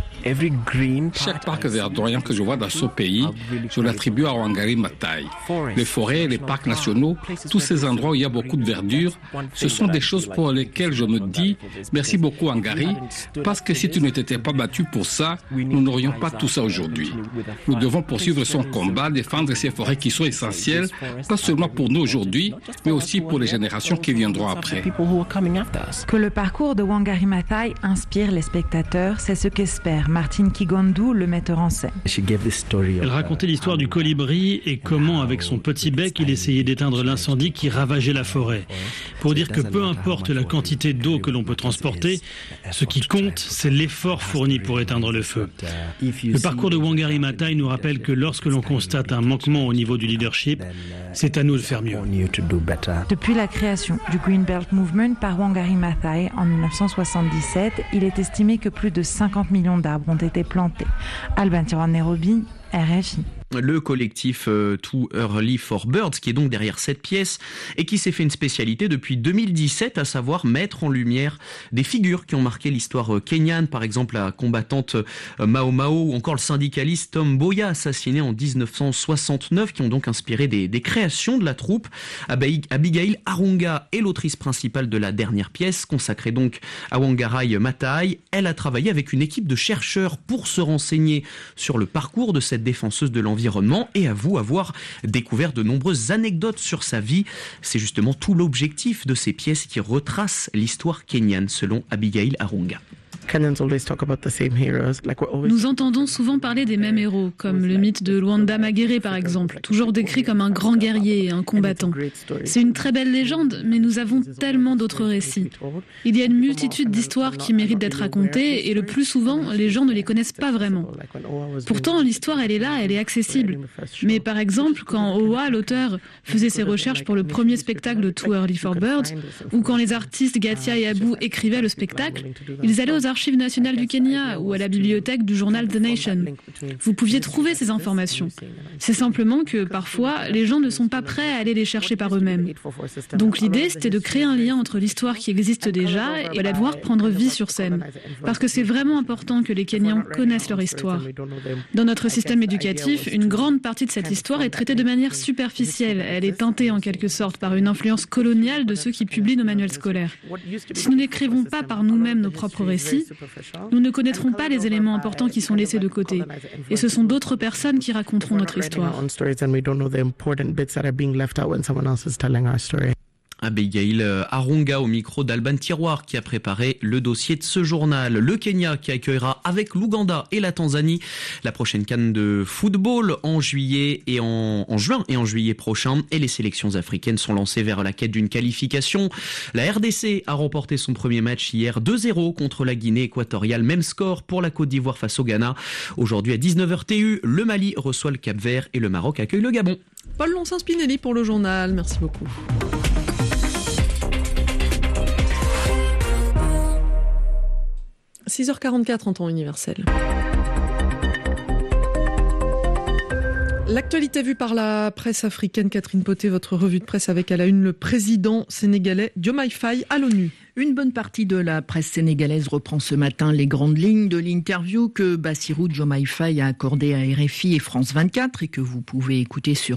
Speaker 20: Chaque parc verdoyant que je vois dans ce pays, je l'attribue à Wangari Maathai. Les forêts, les parcs nationaux, tous ces endroits où il y a beaucoup de verdure, ce sont des choses pour lesquelles je me dis merci beaucoup Wangari, parce que si tu ne t'étais pas battu pour ça, nous n'aurions pas tout ça aujourd'hui. Nous devons poursuivre son combat, défendre ces forêts qui sont essentielles, pas seulement pour nous aujourd'hui, mais aussi pour les générations qui viendront après.
Speaker 21: Que le parcours de Wangari Maathai inspire les spectateurs, c'est ce qu'espère Martin Kigondu, le metteur en scène.
Speaker 22: Elle racontait l'histoire du colibri et comment, avec son petit bec, il essayait d'éteindre l'incendie qui ravageait la forêt. Pour dire que peu importe la quantité d'eau que l'on peut transporter, ce qui compte, c'est l'effort fourni pour éteindre le feu. Le parcours de Wangari Maathai nous rappelle que lorsque l'on constate un manquement au niveau du leadership, c'est à nous de faire mieux.
Speaker 21: Depuis la création du Green Belt Movement par Wangari Maathai en mille neuf cent soixante-dix-sept, il est estimé que plus de cinquante millions d'arbres ont été plantés. Alban Tiroir, Nairobi, R F I.
Speaker 19: Le collectif euh, Too Early for Birds, qui est donc derrière cette pièce et qui s'est fait une spécialité depuis deux mille dix-sept, à savoir mettre en lumière des figures qui ont marqué l'histoire euh, kenyane, par exemple la combattante euh, Mao Mao ou encore le syndicaliste Tom Mboya, assassiné en dix-neuf cent soixante-neuf, qui ont donc inspiré des, des créations de la troupe. Abigail Arunga est l'autrice principale de la dernière pièce, consacrée donc à Wangari Maathai. Elle a travaillé avec une équipe de chercheurs pour se renseigner sur le parcours de cette défenseuse de l'environnement et avoue avoir découvert de nombreuses anecdotes sur sa vie. C'est justement tout l'objectif de ces pièces qui retracent l'histoire kenyane, selon Abigail Arunga.
Speaker 7: Nous entendons souvent parler des mêmes héros, comme le mythe de Luanda Magere par exemple, toujours décrit comme un grand guerrier et un combattant. C'est une très belle légende, mais nous avons tellement d'autres récits. Il y a une multitude d'histoires qui méritent d'être racontées et le plus souvent, les gens ne les connaissent pas vraiment. Pourtant, l'histoire, elle est là, elle est accessible. Mais par exemple, quand Owa, l'auteur, faisait ses recherches pour le premier spectacle de Too Early for Birds, ou quand les artistes Gatia et Abu écrivaient le spectacle, ils allaient aux archives nationales du Kenya ou à la bibliothèque du journal The Nation. Vous pouviez trouver ces informations. C'est simplement que parfois, les gens ne sont pas prêts à aller les chercher par eux-mêmes. Donc l'idée, c'était de créer un lien entre l'histoire qui existe déjà et la voir prendre vie sur scène. Parce que c'est vraiment important que les Kenyans connaissent leur histoire. Dans notre système éducatif, une grande partie de cette histoire est traitée de manière superficielle. Elle est teintée en quelque sorte par une influence coloniale de ceux qui publient nos manuels scolaires. Si nous n'écrivons pas par nous-mêmes nos propres récits, nous ne connaîtrons pas les éléments importants qui sont laissés de côté. Et ce sont d'autres personnes qui raconteront notre histoire.
Speaker 19: Abigail Aronga au micro d'Alban Tiroir qui a préparé le dossier de ce journal. Le Kenya qui accueillera avec l'Ouganda et la Tanzanie la prochaine CAN de football en juillet et en, en juin et en juillet prochain. Et les sélections africaines sont lancées vers la quête d'une qualification. La R D C a remporté son premier match hier deux zéro contre la Guinée équatoriale. Même score pour la Côte d'Ivoire face au Ghana. Aujourd'hui à dix-neuf heures T U, le Mali reçoit le Cap-Vert et le Maroc accueille le Gabon.
Speaker 17: Paul Lonsin-Spinelli pour le journal. Merci beaucoup. six heures quarante-quatre en temps universel. L'actualité vue par la presse africaine, Catherine Poté, votre revue de presse avec à la une le président sénégalais Diomaye Faye à l'ONU.
Speaker 10: Une bonne partie de la presse sénégalaise reprend ce matin les grandes lignes de l'interview que Bassirou Diomaye Faye a accordée à R F I et France vingt-quatre et que vous pouvez écouter sur